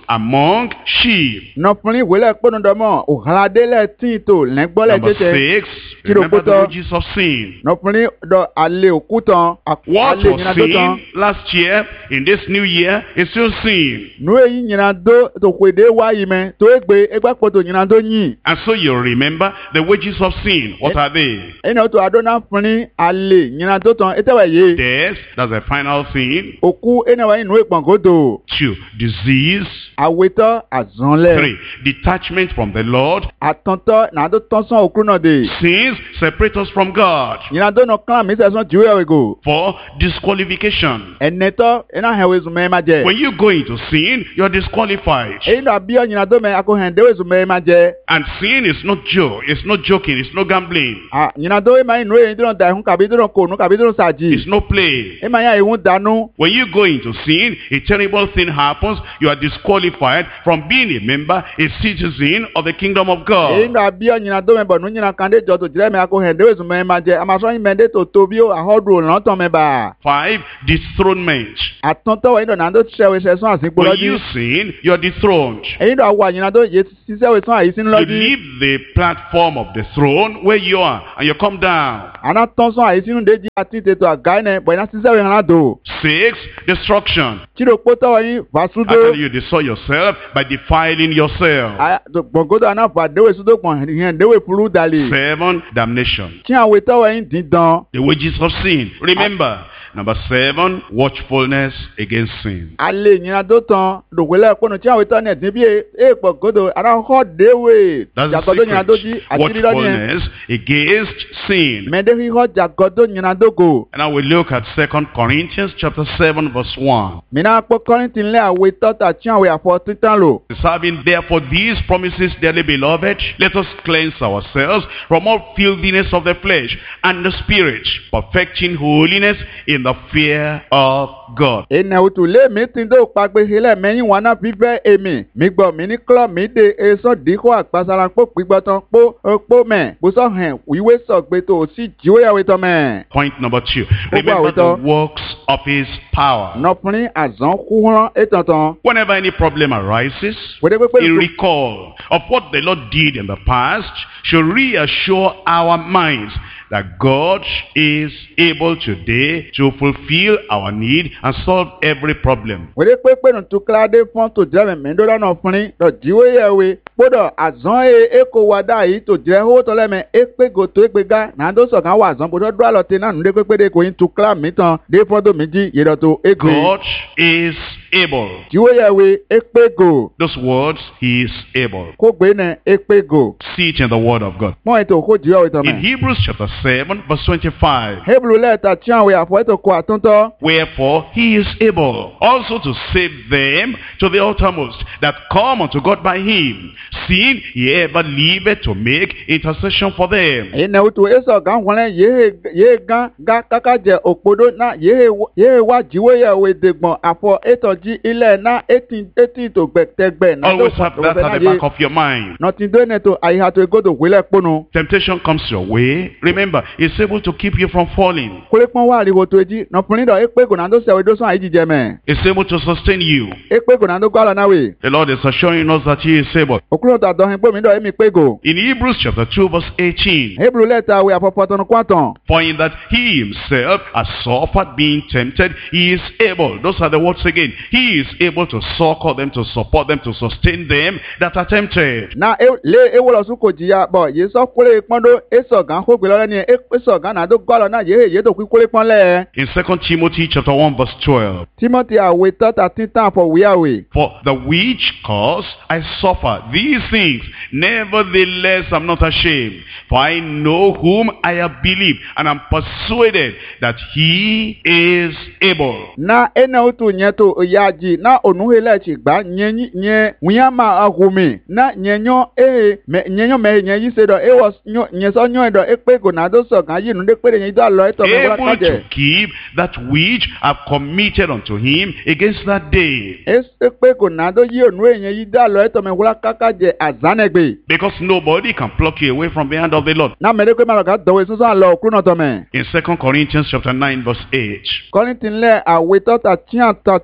among sheep. Nọ̀pọ̀lì wílẹ̀ kpọ́nùdọ́mọ̀ òhàládélẹ̀ tìǹtò lẹ́gbọ́lẹ̀ Number tètè. 6, remember the Kirokoto. wages of sin. Nọ̀pọ̀lì dọ̀ alẹ́ òkútàn. What Alẹ́ was nyinadó tán. sin last year, in this new year, is still sin. Nu èyí nyinadó tòkòdé wáyé mẹ́ tó égbé égbàkpọ̀tò nyinadó yìn. And so you remember the wages of sin. What are they? Ẹni ọ̀tọ̀ àdóná fúnni alẹ́ nyinadó tán ètèwẹ̀ yé. Death, that's the final sin. Òkú ẹnìwá inú ìpọ̀ngódò. 2, disease. Àwetọ́ àzọ́nlẹ̀. 3, detachment from the Lord. Àtọ̀ntọ́ nàdó tọ́sán òkú náà dé. Sins separate us from God. Nyinadó nọ kàn mí sẹ́sán jùwé ẹ̀wẹ̀gò. 4, disqualification. Ẹnẹtọ́ ẹnà hẹ̀wé zùmẹ́ má jẹ. When you go into sin, you're disqualified. Èyí nọ abíọ́ nyinadó mẹ́ akóhẹ̀n déwé zùmẹ́ má jẹ. And sin is not joke, it's not joking, it's no gambling, Nyinadó ẹ̀ máa ń nu èyí tó nọ da ẹ̀hún kàbí tó nọ kònú kàbí tó nọ sàjì. it's no play. Ẹ̀ máa yà ẹ̀hún dànù. When you go into sin, a terrible thing happens. You are disqualified from being a member, a citizen of the kingdom of Èyí God. nọ abíọ́ nyinadó mẹ́ bọ̀ nù nyina kan dé jọ tó jìrẹ́ mẹ́ akóhẹ̀n déwé zùmẹ́ má jẹ. Àmàsọ́yìn mẹ́ dé tó tóbi ó àhọ́dù lọ́tọ̀ mẹ́ bà. 5, dethronement. Àtọ̀ntọ́ wẹ̀ nọ nàdó ṣẹ́wé sẹ́sán àsìkò When lọ́dí. you sin, you're dethroned. Èyí nọ àwọ̀ nyinadó yé sísẹ́wé sán àyísí You lọ́dí. leave the platform of the throne where you are and you come down. Àná tọ́sán àyísí nù déjì àti tètò àgáyé nẹ bọ̀ iná sísẹ́wé hàn dò. 6, destruction. Tìrò kpótọ́ wọ̀nyí fàṣúdó. After you destroy yourself by defiling yourself. Gbọ̀ngódò àná fà déwé súdó pọ̀n hìhàn déwé fúlú dàlí. 7, damnation. Tí àwọn ètò wọ̀nyí dín dán. The wages of sin. Remember, number 7, watchfulness against sin. Alẹ́ nyinadó tán dògbélé kpọ́nù tí àwọn ètò ní ẹ̀dín bí gbọ̀ngódò àná họ déwé. That's the Jàgọ́dó nyinadó jí secret. àti dídọ́ ní ẹ̀. Watchfulness against sin. Mẹ́ndé híhọ́ jàgọ́dó nyinadó gò. And now we look at 2 Corinthians chapter 7 verse 1. Mìíràn pọ́ Kọ́ríńtì ńlẹ̀ àwọn ètò tàtí àwọn àfọ̀ títàn lò. Having therefore these promises, dearly beloved, let us cleanse ourselves from all filthiness of the flesh and the spirit, perfecting holiness in the fear of God. Ènìyàn òtún lé mi ti dó pàgbé hilẹ̀ mẹ́yìn wọn náà fífẹ́ èmi. Mi gbọ́ mi ní kílọ̀ mi dé èso díkọ̀ àgbàsára pò pígbọ́tàn pò mẹ́. Bùsọ̀ hẹ̀ ìwé sọ̀gbẹ́ tó sì jíwé àwẹ̀ tọ́ mẹ́. Point number 2. Remember the works of his power. Nọ̀pọ̀lì àzán kúrán ètọ̀tàn. Whenever any problem arises, Wẹ́dẹ́ pépé a recall of what the Lord did in the past should reassure our minds that God is able today to fulfill our need and solve every problem. Wẹ́dẹ́ pépé nù tukúládé fún tó jẹ́ mẹ́mẹ́ ńdọ́dọ́ nọ̀pọ̀lì lọ jíwé yẹ̀wé. Kpọ́dọ̀ àzán èkó wa dá yìí tó jẹ́ owó tọ́lẹ̀ mẹ́ èpè gòtò ègbéga nàdó sọ̀kan wà àzán bọ́dọ̀ dúró àlọ́ tẹ náà nùdé pépé dé kò yín tukúlá mi tán dé fọ́dọ̀ méjì yẹ̀dọ̀ égbé. God is able. Jíwé yẹ̀wé èpè gò. Those words, he is able. Kó gbé nẹ èpè gò. See it in the word of God. Mọ́ ètò kó jíwé ọ̀tọ̀ In mẹ́. Hebrews chapter 7 verse 25. Hebrew lẹ́ẹ̀ta tí àwọn àfọ̀ ètò kó àtúntọ́. Wherefore he is able also to save them to the uttermost that come unto God by him, seeing he ever liveth to make intercession for them. Ènìyàn òtún èso gán wọlé yéé gán káká jẹ òkpodo náà yéé wá jíwé yẹ̀wé dègbọ̀n àfọ̀ ètò jí ilẹ̀ náà etí tó gbẹ̀tẹ̀gbẹ̀ náà Always have that at the back of your mind. nọtìndó nẹtò àyíhàtò ìgòdò wílẹ̀ kpónú. Temptation comes your way. Remember, he's able to keep you from falling. Kólépọ́n wà àríwò tó jí nọ̀pọ̀lì dọ̀ èpè gònàdó sẹ̀wé dó sàn àyíjìjẹ mẹ́. He's able to sustain you. Èpè gònàdó gbọ́dọ̀ náà wè. The Lord is assuring us that he is able. Òkúrò tó àdọ̀hìn pé mi dọ̀ èmi pé gò. In Hebrews chapter 2 verse 18. Hebrew lẹ́ẹ̀ta wẹ̀ àfọ̀pọ̀tọ̀nù kwàtàn. For in that he himself has suffered being tempted, he is able. Those are the words again. He is able to succor them, to support them, to sustain them that are tempted. Na lé ewúrọ̀ sún kò jìyà bọ̀ yé sọ kólé pọ́ndó èso gán kó gbélé lẹ́ni èso gán náà tó gbọ́dọ̀ náà yé tó kí kólé pọ́n lẹ̀. In 2 Timothy chapter 1 verse 12. Timothy àwẹ̀ tọ́ta títàn àfọ̀ wíyàwé. For the which cause I suffer these things, nevertheless I'm not ashamed. For I know whom I have believed, and am persuaded that he is able. Na ena utu nyeto yaji na onuhele chigba nye wiyama ahumi na nyenyo nyenyo me nyeyi sedo was nyeso nyo edo ekpego na do so kan yi nu de pere nyi do alo eto me wala Able to kaje keep that which I've committed unto him against that day. ekpego na do yi onu enye yi do alo eto me wala kakaje azanegbe Because nobody can pluck you away from the hand of the Lord. na mere kwe maloka dowe so alo okruno to me In 2 Corinthians chapter 9 verse 8. Korintin le awe to ta tian ne afo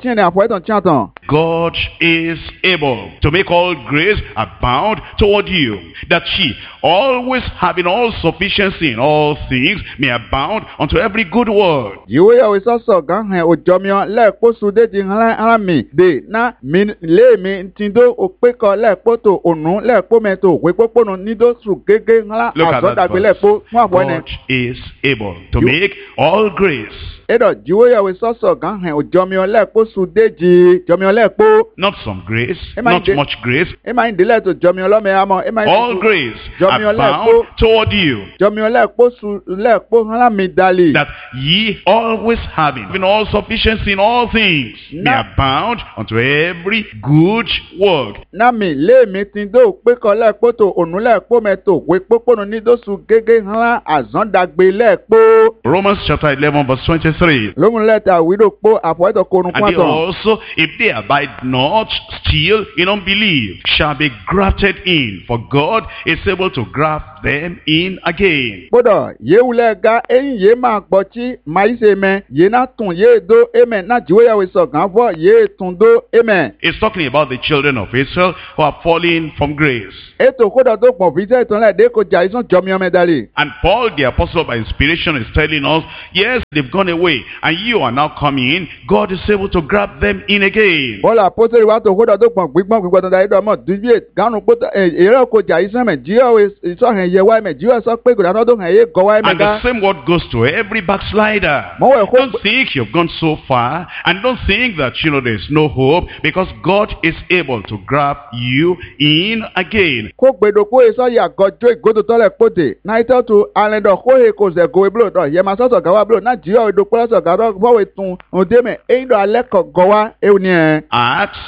àfọ̀ẹ́tàn tíyàtàn. God is able to make all grace abound toward you, that ye, always having all sufficiency in all things, may abound unto every good work. Yíwé yàwé sọ́sọ̀ gán hẹ̀ òjọ́miọ́ lẹ́ẹ̀kpọ́sù déjì hàn mí dè ná mi lé mi tìǹdó òpékọ̀ lẹ́ẹ̀kpọ́tò ònú lẹ́ẹ̀kpọ́mẹ́tò òwépópónù nídòsù gégé hàn Look at that àzọ́dàgbé verse. lẹ́ẹ̀kpọ́ fún àfọ̀ẹ́nẹ. God is able to make all grace, Eɖɔ yíwé yàwé sọ́sọ̀ gán hẹ̀ òjọ́miọ́ lẹ́ẹ̀kpọ́sù déjì jọ́miọ́ lẹ́ẹ̀kpọ́. not some grace, Am I not de- much grace, Ema yin délẹ̀ tó jọ́miọ́ lọ́mọ ẹ̀ amọ̀. Ema all grace Jọmiọ abound lẹ́ẹ̀kpọ́. toward you, jọ́miọ́ lẹ́ẹ̀kpọ́sù lẹ́ẹ̀kpọ́ hàn mí dalì. that ye, always having all sufficiency in all things, may Na- abound unto every good work. Nami lé mi tìǹdó òpékọ̀ lẹ́ẹ̀kpọ́tò ònú lẹ́ẹ̀kpọ́mẹ́tò òwépópónù nídòsù gégé hàn àzọ́dàgbé lẹ́ẹ̀kpọ́. Romans chapter 11 verse 23. Lómùlẹ́ta àwídòkpó àfọ̀ẹ́tọ̀ konu And they kwàtọ̀. also, if they abide not still in unbelief, shall be grafted in, for God is able to graft them in again. Kpọ́dọ̀ yéwulẹ̀ ga eyín yé máa gbọ́tí máa yí se mẹ́ yé náà tún yé do emẹ̀ náà jíwé yàwé sọ̀gán fọ́ yé tún do emẹ̀. It's talking about the children of Israel who are falling from grace. Ètò kódọ̀ tó pọ̀ fíjẹ́ ìtàn lẹ̀ dé kò jà ìsún jọmiọ́ mẹ́dálì. And Paul the apostle by inspiration is telling us, yes, they've gone away, and you are now coming in. God is able to grab them in again. Bọ́lá àpótẹ́rì wa tó kódọ̀ tó pọ̀ gbígbọ́n tó dáyé dọ́mọ̀ dúbíyè gánú kótó èrè kò jà ìsún mẹ́ jíwé ìsọ̀hìn yẹ wáyé mẹ́ jíwé sọ pé kòdà tó hàn yé gọ́ wáyé mẹ́ And ká. the same word goes to every backslider. Mọ́wọ́ ẹ̀kọ́ Don't think you've gone so far, and don't think that there's no hope, because God is able to grab you in again. kó gbèdókò ìsọ̀yà gọjọ́ ìgòdò tọ́lẹ̀ kpọ́tẹ̀ náà ìtọ́ tu alẹ́dọ̀ kó he kò zẹ̀ gòwé blo dọ̀ yẹ máa sọ̀sọ̀ gàwá blo náà jíwé ìdókòlò sọ̀ gàdọ̀ fọwọ́ tún òde mẹ́ eyín dọ̀ alẹ́ kọ̀ gọ́wá ewu ni ẹ̀. Acts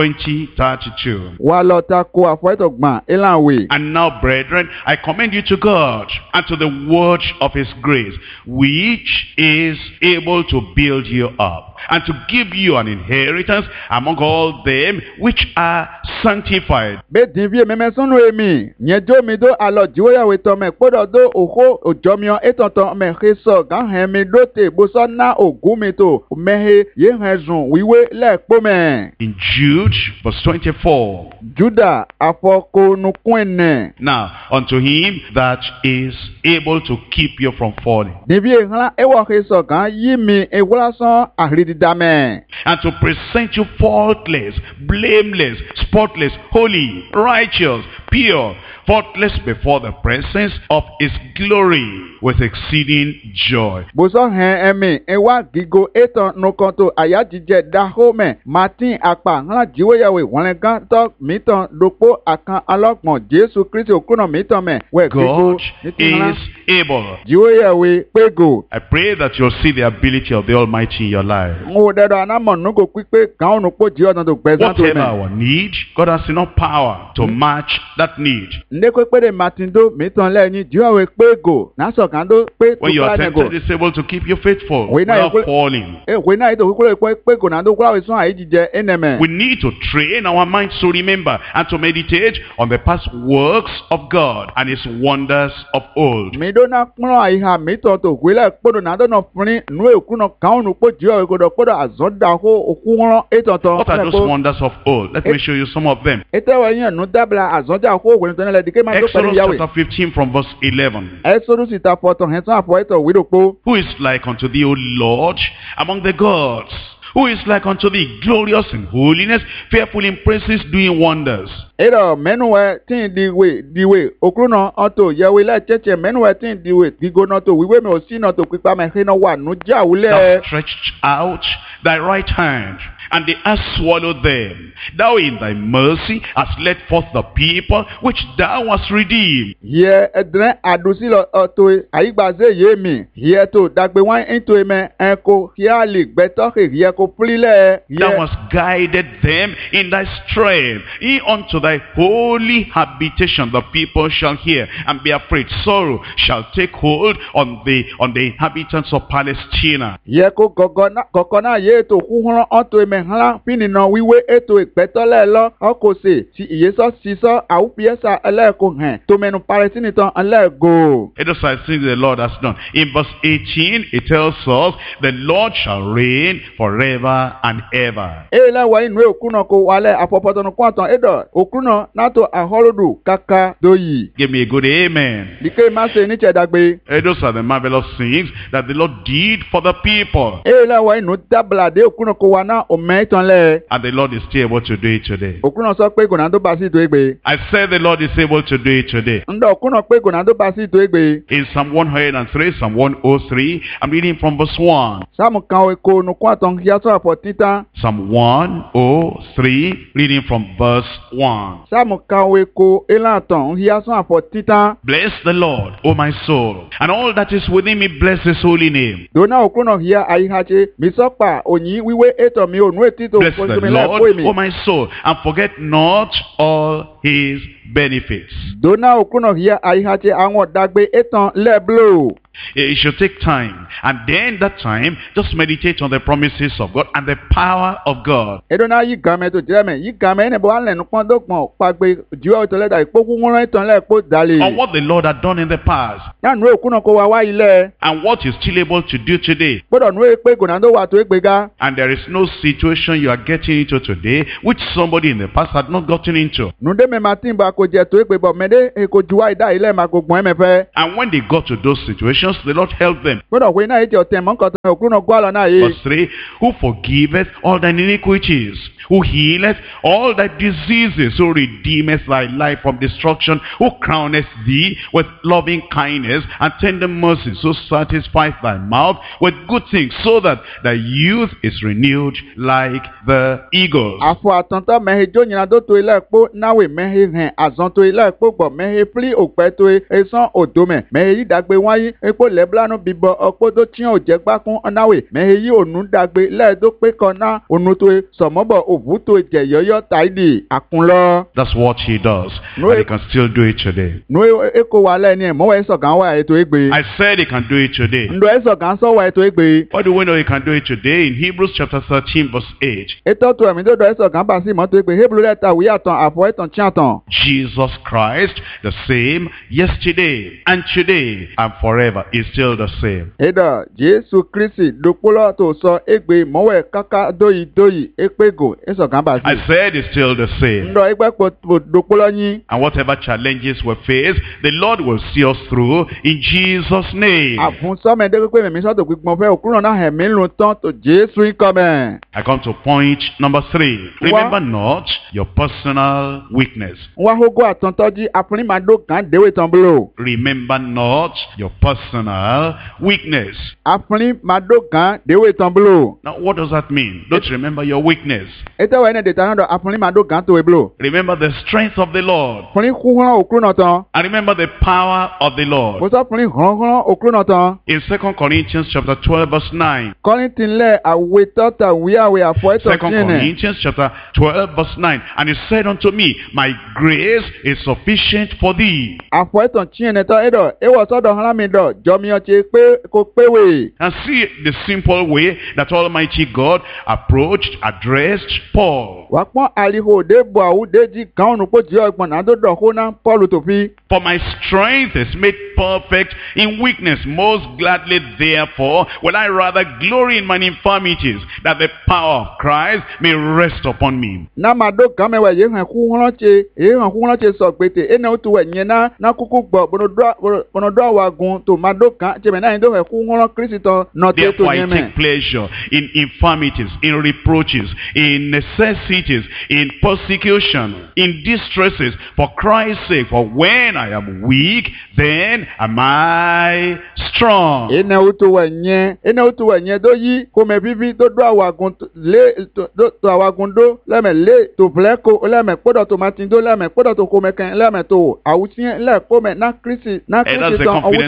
20:32. Wà lọ ta ko àfọ̀ẹ́tọ̀ gbọ̀n ìlànwé. And now, brethren, I commend you to God and to the word of his grace, which is able to build you up and to give you an inheritance among all them which are sanctified. Bẹ́ẹ̀ dín fíye mẹ́mẹ́ sọ́nù èmi yẹn jó mi dó alọ̀ jíwé yàwé tọ́ mẹ́ kpọ́dọ̀ dó òkó òjọ́miọ́ ètọ̀tọ̀ mẹ́ xe sọ gán hẹ́ mi dó tè bósọ́ ná ògún mi tó mẹ́he yé hẹ́ zùn wíwé lẹ́ẹ̀kpọ́ mẹ́. In Jude, verse 24. Juda afọkonukun ẹnẹ. Now, unto him that is able to keep you from falling, Dín fíye hàn ewọ́ xe sọ gán yí mi ewúrásán àrídìdámẹ́. and to present you faultless, blameless, spotless, holy, righteous, pure, faultless before the presence of his glory with exceeding joy. Bósọ́ hẹ́ ẹ̀mí ẹwà gígo ètò nukàn tó àyájíjẹ dáhómẹ̀ Martin àpà hàn jíwé yàwé wọ́n gán tọ́ mìtàn dòpó àkàn alọ́gbọ̀n Jésù Kristi òkúnà mìtàn mẹ́ wẹ̀ gígo God is able. jíwé yàwé pégo. I pray that you'll see the ability of the Almighty in your life. Ń wo dẹ́dọ̀ anamọ̀ nugo pípé gàn ònùpó jí ọ̀nà tó gbẹ̀sán tó Whatever mẹ́. our need, God has enough power to match that need. Ndé pépé Martin dó mìtàn lẹ́yìn jíwé pégo násọ̀kan dó pé tó When you are kúrò tempted, nẹ́gò. it's able to keep you faithful We know without you- falling. Èwe náà ètò kúkúrò pé pégo náà dó kúrò sún àyíjíjẹ ẹnẹmẹ. We need to train our minds to remember and to meditate on the past works of God and his wonders of old. Mi dó náà kúnlọ̀ àyíká mìtàn tó gbélé kpọ́dọ̀ náà dọ́nà fúnni nú èkúnà kàn ònùpó jíwé ìkọdọ̀ kpọ́dọ̀ àzọ́dàkó òkúnrán ètòtò. What are those wonders of old? Let me show you some of them. Ètò ẹ̀yìn ẹ̀nu dábìlà àzọ́dàkó òwò nítorí ẹ̀lẹ́dì ké máa tó pẹ̀lú Exodus yàwé. chapter 15 from verse 11. Exodus ìta fọ̀tọ̀ hẹ̀ tán àfọ̀ ètò wídòpó. Who is like unto thee, O Lord, among the gods? Who is like unto thee, glorious in holiness, fearful in praises, doing wonders? Èdò mẹ́nuwẹ̀ tí ń diwe òkúrúnà ọ̀tọ̀ yẹwé lẹ́ẹ̀tsẹ̀tsẹ̀ mẹ́nuwẹ̀ tí ń diwe gígónà tó wíwé mi ò sí náà tó pípa mẹ́rin náà wà nù Thou jáwulẹ̀. stretched out thy right hand, and the earth swallowed them. Thou in thy mercy hast led forth the people which thou hast redeemed. Yẹ ẹ̀dẹ̀rẹ̀ àdùsílọ̀ ọ̀tọ̀ àyígbàzé yé mi. Yẹ tó dàgbé wáyé ńtò ẹ̀mẹ̀ ẹ̀kọ́ yẹ àlè gbẹ́tọ́kè yẹ kó pílẹ̀. Thou hast guided them in thy strength, unto thy holy habitation. The people shall hear and be afraid. Sorrow shall take hold on the inhabitants of Palestina. Yẹ kó gọ̀gọ̀ náà yẹ tó kúnrán ọ̀tọ̀ ẹ̀mẹ̀ mehla pinino wiwe eto ìpẹ́tọ́lẹ̀ lọ ọkọ̀ọ̀sẹ̀ ti ìyẹ́sọ́ sísọ́ àwùpíẹ́sà ẹlẹ́ẹ̀kọ́ hàn tó mẹ́nu parẹ́sínì tán ẹlẹ́ẹ̀gò. It is like things the Lord has done. In verse 18, it tells us, the Lord shall reign forever and ever. Lẹ́wọ̀ inú òkúnà kò wálẹ̀ àpọ̀pọ̀tọ̀nù kún àtàn ẹ̀dọ̀ òkúnà nàtò àhọ́lódù kàkà dòyì. Give me a good amen. Dìkẹ́ má ṣe níṣẹ̀dàgbé. Those are the marvelous things that the Lord did for the people. Lẹ́wọ̀ inú dábìlàdé òkúnà kò wá náà òmẹ́ ìtàn lẹ̀. And the Lord is still able to do it today. Òkúnà sọ pé gònàdó bá sí ìtò ègbè. I said the Lord is able to do it today. Ǹdọ̀ òkúnà pé gònàdó bá sí ìtò ègbè. In Psalm 103, Psalm 103, I'm reading from verse 1. Sáàmù kan èkó nùkún àtàn yàtọ̀ àpọ̀ títà. Psalm 103, reading from verse 1. Sáàmù kan èkó ìlàtàn yàtọ̀ àpọ̀ títà. Bless the Lord, O my soul, and all that is within me, bless his holy name. Dona òkúnà hìyà àyíhàjẹ mi sọ́pà òyìn wíwé ètò mi ònú ètítò Bless the Lord, O my soul, and forget not all his benefits. Dona òkúnà hìyà àyíhàjẹ àwọn ọ̀dàgbé ètàn lẹ́ẹ̀blò. It should take time, and then that time, just meditate on the promises of God and the power of God. Edona yí gàmẹ́ tó jẹ́ mẹ́ yí gàmẹ́ ẹni bọ́ alẹ́ nùpọ́n dọ́gbọ̀n pàgbé jùlọ ìtọ́lẹ́dà ìpókú ńlá ìtàn lẹ́ẹ̀kó dalè. On what the Lord had done in the past, Nánú òkúnà kó wa wá ilẹ̀. and what he's still able to do today. Gbọ́dọ̀ nú pé gònàdó wà tó égbéga. And there is no situation you are getting into today which somebody in the past had not gotten into. Nùdé mi máa tí ń bá kó jẹ tó égbé bọ̀ mẹ́dé èkó juwá ìdá ilẹ̀ máa kó gbọ́n ẹ̀mẹ́fẹ́. And when they got to those situations, the Lord helped them. Gbọ́dọ̀ pé náà èjì ọ̀tẹ̀ mọ́kàntàn òkúnà gbọ́ àlọ́ náà yé. Verse 3, who forgiveth all thine iniquities, who healeth all thy diseases, who redeemeth thy life from destruction, who crowneth thee with loving kindness and tender mercies, who satisfieth thy mouth with good things, so that thy youth is renewed like the eagles. Àfọ̀ àtọ̀ntọ̀ mẹ́he jó nyina tó to ilé ẹ̀kpó náwó mẹ́he hẹn àzọ́n to ilé ẹ̀kpó gbọ̀ mẹ́he pli òpẹ́ to esán òdòmẹ̀ mẹ́he yí dàgbé wáyé ekpó lẹ́blánú bíbọ̀ ọ̀kpó tó tiẹ̀ òjẹ́ gbákún náwó mẹ́he yí ònú dàgbé lẹ́ẹ̀dó pé kọ́ ná ònú to sọ̀mọ́bọ̀ òvú to jẹ̀ yọ́yọ́ tàìdì àkúnlọ́. That's what he does. No, And he can still do it today. Nú èkó wa lẹ́ni ẹ̀ mọ́wọ́ ẹ̀sọ̀ kan wá ètò égbé. I said he can do it today. Ǹdọ̀ ẹ̀sọ̀ kan sọ̀ wá ètò égbé. What do we know he can do it today? In Hebrews chapter 13 verse 8. Ètò tó ẹ̀mí tó dọ̀ ẹ̀sọ̀ kan bá sí mọ́tò égbé Hébùrú lẹ́ta wíyà tán àfọ̀ ẹ̀tàn tí àtàn. Jesus Christ, the same yesterday and today and forever, is still the same. Èdò Jésù Kristi dòpólọ́ tó sọ égbé mọ́wọ́ ẹ̀ káká dóyì égbégò ẹ̀sọ̀ kan bá sí. I said it's still the same. Ǹdọ̀ ẹgbẹ́ pò dòpólọ́ yín. And whatever challenges we face, the Lord will see us through in Jesus' name. Àfúnsọ́mẹ́dé pé mẹ̀mí sọ́tò gbígbọ́n fẹ́ òkúrò náà hẹ̀mí lù tán tó Jésù ìkọ́mẹ̀. I come to point number 3. Remember not your personal weakness. Wá hógó àtọ̀ntọ́jú àfúnímàdó kan déwé tán búlò. Remember not your personal weakness. Àfúnímàdó kan déwé tán búlò. Now, what does that mean? Don't remember your weakness. Ètò ẹ̀nà dètà náà dọ̀ àfúnímàdó kan tó wé búlò. Remember the strength of the Lord. Fúnni kúhùrán òkúrò náà tán. And remember the power of the Lord. Mo sọ fúnni hùrán òkúrò náà tán. In 2 Corinthians chapter 12 verse 9. Kọ́lí ti lẹ̀ àwẹ̀ tọ́ta wíyàwé àfọ̀ ẹ̀tọ̀ 2 Corinthians chapter 12 verse 9. And he said unto me, my grace is sufficient for thee. Àfọ̀ ẹ̀tọ̀ tiẹ̀nẹ̀ tán ẹ̀dọ̀ ewọ̀ sọ́dọ̀ hàn mí dọ̀ jọmi ọtí pé kò péwè. And see the simple way that Almighty God approached, addressed Paul. Wà pọ́n àlìhò dé bọ̀ àwùdéjì kan ònù pọ̀ jẹ́ ọgbọ̀n náà tó dọ̀ kó ná Pọ́ọ̀lù tó fi. For my strength is made perfect in weakness. Most gladly, therefore, will I rather glory in my infirmities, that the power of Christ may rest upon me. Ná máa dó kan mẹ́wàá yìí hàn kú ránṣẹ́ èyí hàn kú ránṣẹ́ sọ pété ẹnà ó tu wẹ̀ yẹn ná kúkú gbọ̀ bọ̀nọ̀dọ́ àwọn agun tó máa dó kan jẹ́mẹ̀ náà yìí tó hàn kú rán Kristi tán náà tó Therefore, I yẹn mẹ́. take pleasure in infirmities, in reproaches, in necessities, in persecution, in distresses, for Christ's sake. For when I am weak, then am I strong. Ẹnà ó tu wẹ̀ yẹn tó yí kó mẹ́ fífi tó dó àwọn agun lé tó àwọn agun dó lẹ́mẹ̀ lé tó filẹ̀ kó lẹ́mẹ̀ kpọ́dọ̀ tó máa ti dó lẹ́mẹ̀ kpọ́dọ̀ tó kó mẹ́ kẹ́ lẹ́mẹ̀ tó àwùjọ lẹ́ kó mẹ́ ná Kristi And that's the tán ọwọ́ confidence tó. we have in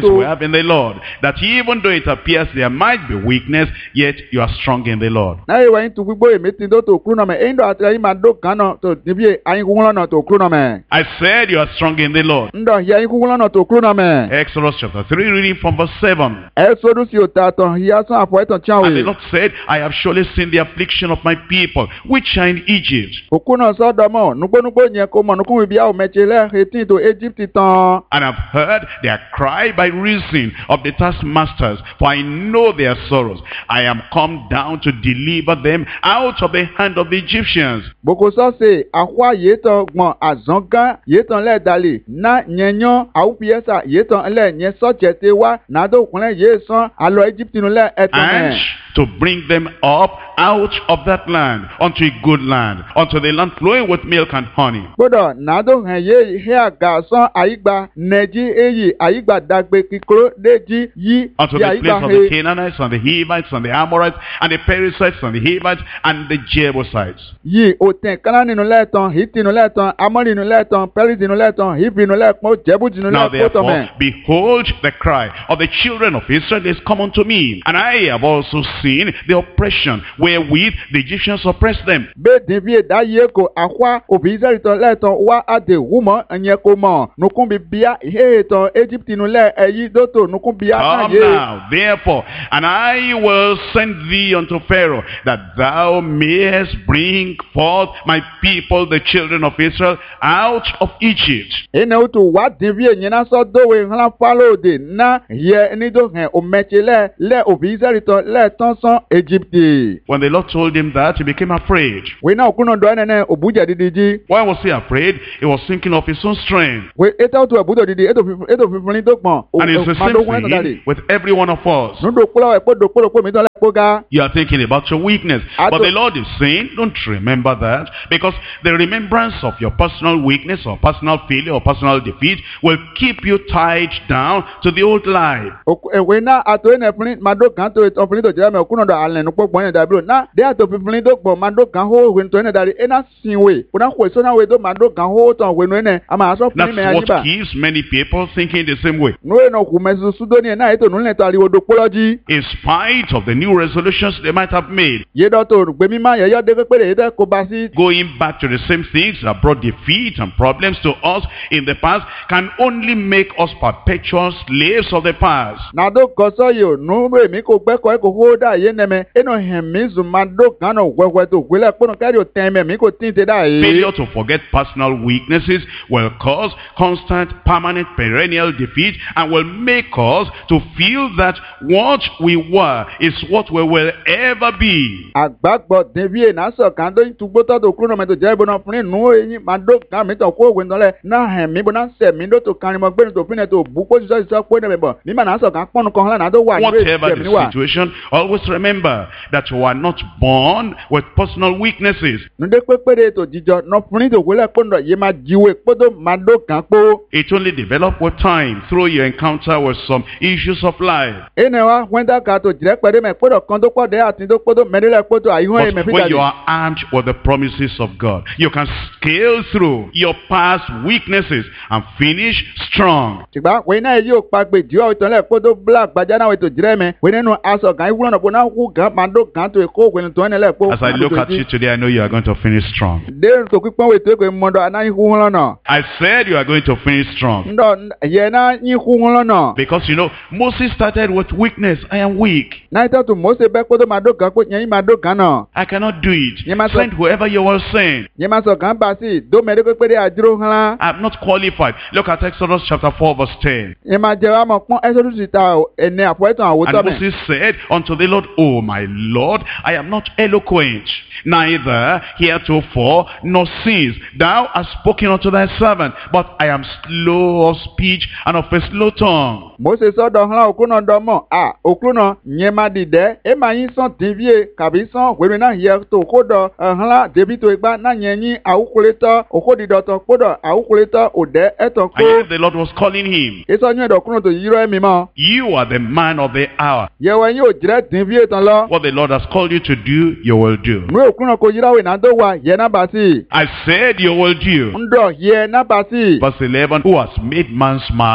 in the Lord, that even though it appears there might be weakness, yet you are strong in the Lord. Na ewa yin tu gbogbo emi tin do to kru no me endo atra yin ma do kan no to nibi ayin ku no to kru no me. I said you are strong in the Lord. Ndo ya yin ku no to kru no me. Exodus chapter 3, reading from verse 7. Exodus yo ta ton ya san afo eton chan And the we. Lord said, I have surely seen the affliction of my people, which are in Egypt. Oku no so do mo nugbo yen ko mo nukun bi a o meche le hetin to Egypt tan. And I've heard their cry by reason of the taskmasters, for I know their sorrows. I am come down to deliver them out of the hand of the Egyptians. Boko so se akwa yeton gbon azongan yeton le dali na nyenyon au piesa yeton le nyen so jete wa na do kunle ye san alo Egypt nu le eton And me. to bring them up out of that land, unto a good land, unto the land flowing with milk and honey. Gbọ́dọ̀ nàdó hàn yé ihe àga sán àyígbà nẹ̀jí èyí àyígbà dàgbé kíkúrò déjì yí Unto bí the àyígbà place of the he. Canaanites and the Hivites and the Amorites and the Perizzites and the Hivites and the Jebusites. Yí òtẹ̀ káná nínú lẹ́ẹ̀tàn hìtì nínú lẹ́ẹ̀tàn amọ́rì nínú lẹ́ẹ̀tàn pẹ́rìsì nínú lẹ́ẹ̀tàn hìbì nínú lẹ́ẹ̀pọ̀ jẹ́bùjì nínú Now lẹ́ẹ̀pọ̀ tọ̀mẹ̀. therefore, behold the cry of the children of Israel is come unto me, and I have also seen the oppression wherewith the Egyptians oppressed them. Bẹ́ẹ̀ dín bí èdá yé ko àkwa òbí ìsẹ́rìtàn lẹ́ẹ̀tàn wá àdè wúmọ̀ ẹ̀yẹ ko mọ̀ nukun bí bíá ìhéètàn Egypt nínú lẹ́ ẹ̀yí dótò nukun bíá náà Come yé. now, therefore, and I will send thee unto Pharaoh, that thou mayest bring forth my people, the children of Israel, out of Egypt. Ene utu wa divi enyina so dowe hlan falo de na ye ni do hen o meche le obi Israelito le tonson Egypti. When the Lord told him that, he became afraid. We na okuno do ene obuja didiji. Why was he afraid? He was thinking of his own strength. We eta utu obudo didi eto fifuni do pon. And it's the same thing with every one of us. Nu do kula we po do kolo mi don le po ga. You are thinking about your weakness. I But don't- the Lord is saying, don't remember that. Because the remembrance of your personal weakness or personal failure or personal defeat will keep you tied down to the old life. We na ato ene funi mado kan to eto funi do jere me okuno do alen nu pogbon yen dabiro na de ato fifuni do gbon mado kan ho we to ene dari ena sinwe. Una ko so na we do mado kan ho ton we no ene ama aso funi That's me what ajiba. keeps many people thinking the same way. No no ku mesu sudoni na eto nu le to ariwo do poloji. In spite of the new resolutions they might have made, Ye do to gbe mi ma ye yo de pe ye de ko ba si. going back to the same things that brought defeat and problems to us in the past can only make us perpetual slaves of the past. Na do ko so yo nu be mi ko gbe ko e ko ho da ye neme eno hem mi zu ma do kan no wewe to gbele po no kari o ten me mi ko tin te da e. Failure to forget personal weaknesses will cause constant, permanent, perennial defeat and will make us to feel that what we were is what we will ever be. Agbagbo devie na so kan do tugbo to do kuro me to je bo na fun nu eyin ma do kan mi to ko we ndole na hem mi bo na se mi do to kan mo gbe to fun to bu po so po ne me bo mi ma na so kan ponu kan la na do wa Whatever the situation, always remember that you are not born with personal weaknesses. nu de pepere to jijo no fun to wele pondo ye ma jiwe podo ma do kan po. It only develops with time through your encounter with some issues of life. Ene wa wenda ka to jire pere me podo kan to pode atin to podo medele podo ayun e me But fi when you dali. are armed with the promises of God, you can scale through your past weaknesses and finish strong. Tigba we na yi o pa gbe di o ton le podo black gbaja na we to jire me we nenu aso kan iwulo no bo na ku gan ma do kan to ko we to ne le po. As I look at you today, I know you are going to finish strong. De to pipon we to ko mo do ana ihu won lona. I said you are going to finish strong. Ndo ye na ihu won lona. Because you know, Moses started with weakness. I am weak. Na ita to Mose be podo ma do kan ko yen ma do kan na. I cannot do it. You must- Send whoever you will send. Ye ma so kan ba si do me de pepere ajiro han. I'm not qualified. Look at Exodus chapter 4 verse 10. Ye ma je wa mo pon Exodus ta ene apoetan awo to And me. Moses said unto the Lord, O my Lord, I am not eloquent, neither heretofore nor since thou hast spoken unto thy servant, but I am slow of speech and of a slow tongue. Mose so do han okuno do mo okuno nye ma dide e ma yin son divie kabi son we na ye to ko do han debi to igba na yen yin awukuleto okodido to podo awukuleto ode eton And yet ko the Lord was calling him. eso yin do okuno to yiro emi mo You are the man of the hour. ye we yin o jire divie tan lo What the Lord has called you to do, you will do. nu okuno ko yira we na do wa ye na ba si I said you will do. ndo ye na ba si Verse 11, who has made man's mouth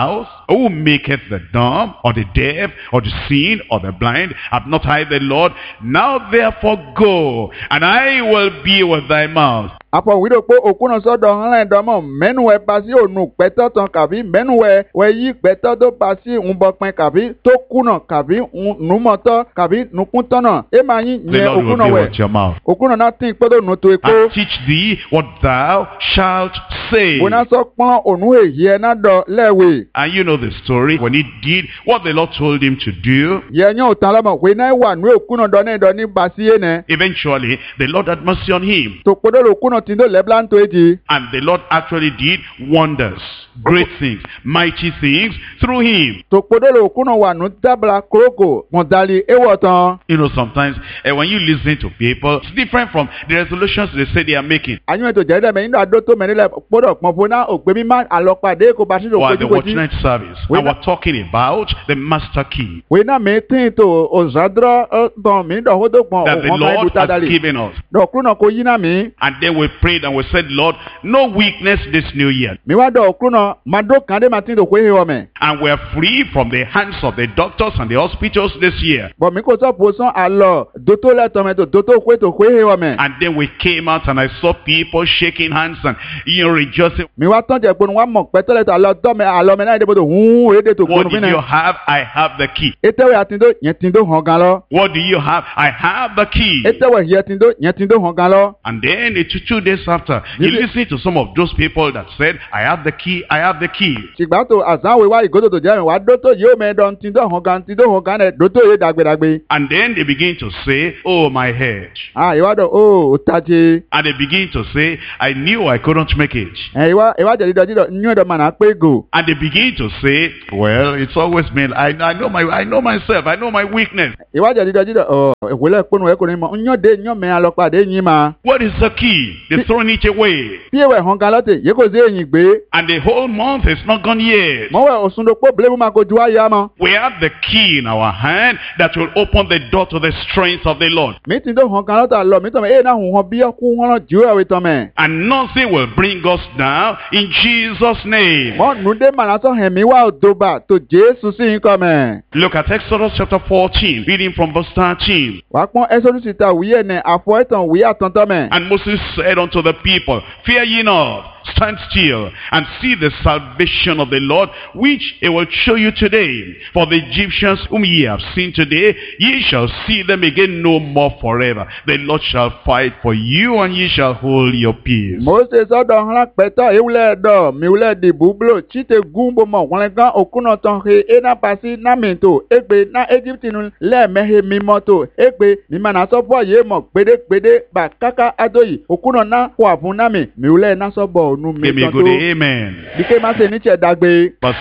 Who maketh the dumb, or the deaf, or the seeing, or the blind? Have not I the Lord? Now therefore go, and I will be with thy mouth. Apo wido po okuno sodo hanle domo menuwe pasi onu peto ton kavi menuwe we yi peto do pasi unbokpen kavi to kuno kavi numoto kavi nukuntono e ma yin The nye Lord will okuno be we with your mouth, okuno na tin podo nu to epo and teach thee what thou shalt say. bona so pon onu eyi na do lewe And you know the story, when he did what the Lord told him to do, ye nyo utan lamo we na wa nu okuno do ni basi ene eventually the Lord had mercy on him. to podo okuno tindo leblan to eji And the Lord actually did wonders, great things, mighty things through him. to podo okuno wa nu dabla kroko mondali ewotan You know, sometimes when you listen to people, it's different from the resolutions they say they are making. anyu to jede me ndo ado to me le podo pon fona ogbe mi ma alopade ko basi do Or the watch koji night service. And we're talking about the master key we na me tin to ozadro don mi do hodo pon that the o ma Lord ibuta has dali given us. do kuno ko yina mi And then we prayed and we said, Lord, no weakness this new year. mi wa do kuno ma do kan de ma tin do ko he o me And we're free from the hands of the doctors and the hospitals this year. bo mi ko so poson alo do to le to me to to ko he o me And then we came out and I saw people shaking hands and rejoicing. mi wa tan je ponu wa mo petele to alo do me alo me na de bo do hu e de to What ponu do mi you na have? I have the key. etewe atindo yen tin do hon gan lo What do you have? I have the key. etewe yen tin do hon gan lo And then 2 days after, you listen to some of those people that said, I have the key, I have the key. sigba to azan we wa igodo to je wa do to yo me don tin do hon gan e do to ye dagbe And then they begin to say, oh, my head. iwa do o taje And they begin to say, I knew I couldn't make it. iwa je do nyu do mana pe go And they begin to say, well, it's always been, I know myself, I know my weakness. iwa je do ewole ponu e ko ni mo nyo de nyo me alopade yin ma What is the key? They're throwing it away. bi ewe hon gan lote ye ko ze yin gbe And the whole month is not gone yet. mo we osun do po blemu ma ko ju aya mo We have the key in our hand that will open the door to the strength of the Lord. mi tin do hon gan lota lo mi to me e na hun hon bi ku hon ju e to me And nothing will bring us down in Jesus' name. mo nu de mana so hen mi wa odoba to Jesus sin ko me Look at Exodus chapter 14, reading from verse 13. wa pon Exodus ta wi ene afo etan wi atan to me And Moses said unto the people, fear ye not, stand still, and see the salvation of the Lord, which he will show you today. For the Egyptians whom ye have seen today, ye shall see them again no more forever. The Lord shall fight for you, and ye shall hold your peace. Moses so do han peto ewle do mi wle di bublo chite gumbo mo won gan okuno ton he e na pasi na minto egbe na Egypt nu le mehe mi moto egbe mi mana so bo ye mo gbede ba kaka adoyi okuno na kwa fun na mi wle na so bo nu mi Give me a ton good to amen. dike ma se ni che dagbe Verse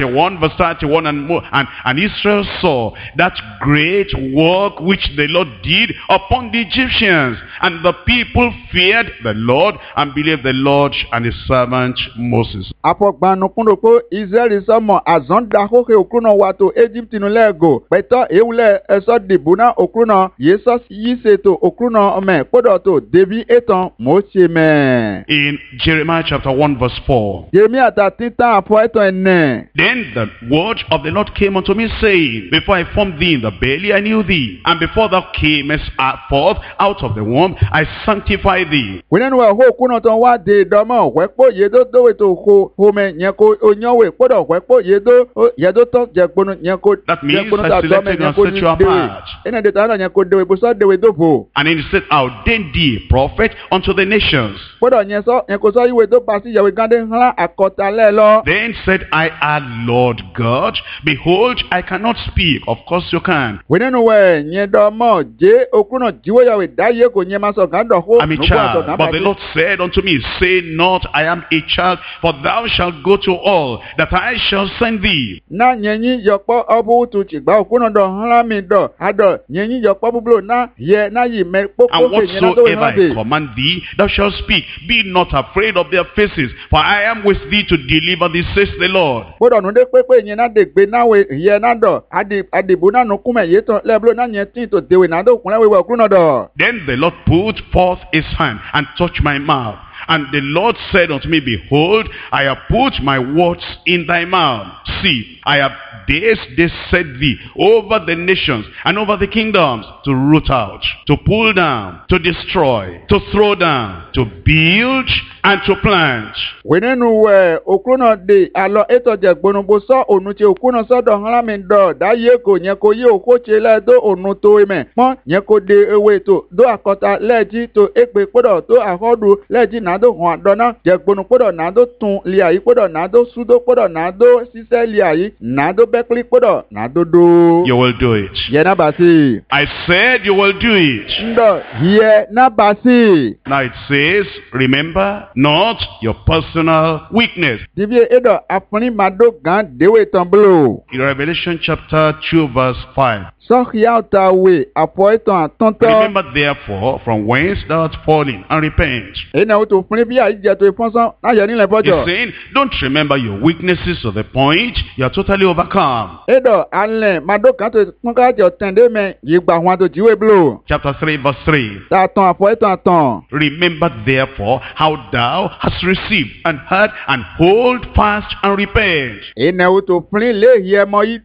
31 and more. And Israel saw that great work which the Lord did upon the Egyptians. And the people feared the Lord and believed the Lord and his servant Moses. apogbanu kundo po Israel so mo azon da ho he okuno wa to Egypt nu lego peto ewle eso dibuna okuno yeso yi se to okuno me podo to debi etan mo se me In Jeremiah chapter 1 verse 4. Jeremiah ta tinta afo etan ene Then the word of the Lord came unto me, saying, before I formed thee in the belly, I knew thee. And before thou camest forth out of the womb, I sanctified thee. winenu wa ho kuno ton wa de domo wepo yedo do we to ho me yen ko onyowe podo wepo yedo to je gbonu yen ko That means je gbonu I ta do me selected yen and ko set you apart. ene de ta na yen ko de we bo so de we do bo And then he said, I ordained thee a prophet unto the nations. podo yen ko so iwe do pasi yewe gande han akota le lo Then said I, Lord God, behold, I cannot speak. Of course you can. winenu we yen do mo je okuno jiwo yawe daye ko yen ma so gan do ho I'm a child. But the Lord said unto me, say not, I am a child, for thou shalt go to all that I shall send thee. na nyenyi yopo obu tu chigba okuno do han mi do ado nyenyi yopo bublo na ye na yi me popo And ke yen na do whatsoever han I command thee, thou shalt speak. Be not afraid of their faces, for I am with thee to deliver thee, says the Lord. gbọ́dọ̀ nu de pepe yen na de gbe na we ye na do adibu na nu kume ye to leblo na yen tin to dewe na do kunle we okuno do Then the Lord put forth his hand and touched my mouth. And the Lord said unto me, Behold, I have put my words in thy mouth. See, I have this set thee over the nations and over the kingdoms, to root out, to pull down, to destroy, to throw down, to build, and to plant. Wenenu we okuno de alo eto je gbonugbo so onu che okuno so do hanra mi do da ye ko yen ko ye okoche le do onu to ime pon yen ko de ewe to do akota leji to epe podo to ahodu leji na do han do na je gbonu podo na do tun li ayi podo na do sudo podo na do sise li ayi na do bekli podo na do do. You will do it. Ye na basi. I said you will do it. Ndo ye na basi. Now it says, remember not your personal weakness. Dibie edo afuni mado gan dewe tamblo. In Revelation chapter 2 verse 5. So hiauta we apoiton tonto. Remember therefore from whence thou art fallen, and repent. Ena uto funi bia ije to ifonso na ye ni le bojo. He's saying, don't remember your weaknesses to the point you are totally overcome. Edo anle mado kan to kunka jo tende me yigba hwan to jiwe blo. Chapter 3 verse 3. Ta ton apoiton ton. Remember therefore how thou hast received and heard, and hold fast and repent. Ena uto funi le ye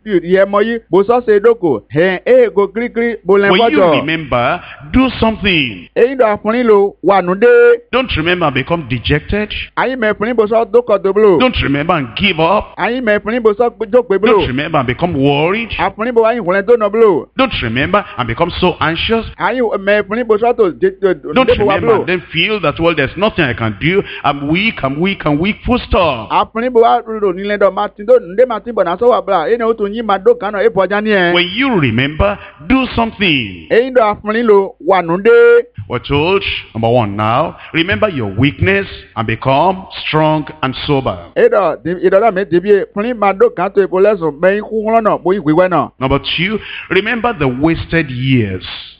moyi bo so se doko he go grigri bo le When you bojo. remember, do something. Eyin do afuni lo wa nu de. Don't remember and become dejected. Ayin me funi bo so doko do blo. Don't remember and give up. Ayin me funi bo so jogbe blo. Don't remember and become worried. Afuni bo ayin hulen to no blo. Don't remember and become so anxious. Ayin me funi bo so to Don't remember and then feel that, well, there's nothing I can do. I'm weak, full stop. Afuni bo wa ro ni le do Martin do nde Martin bo na so wa bla. Ena uto yin mado kan no e poja ni e. When you remember, do something. Eyin do afuni lo wa nu de. We're told, number 1 now, remember your weakness and become strong and sober. Edo da me dibie funi mado kan to e poleso me ku lono bo igwe na. Number 2, remember the wasted years.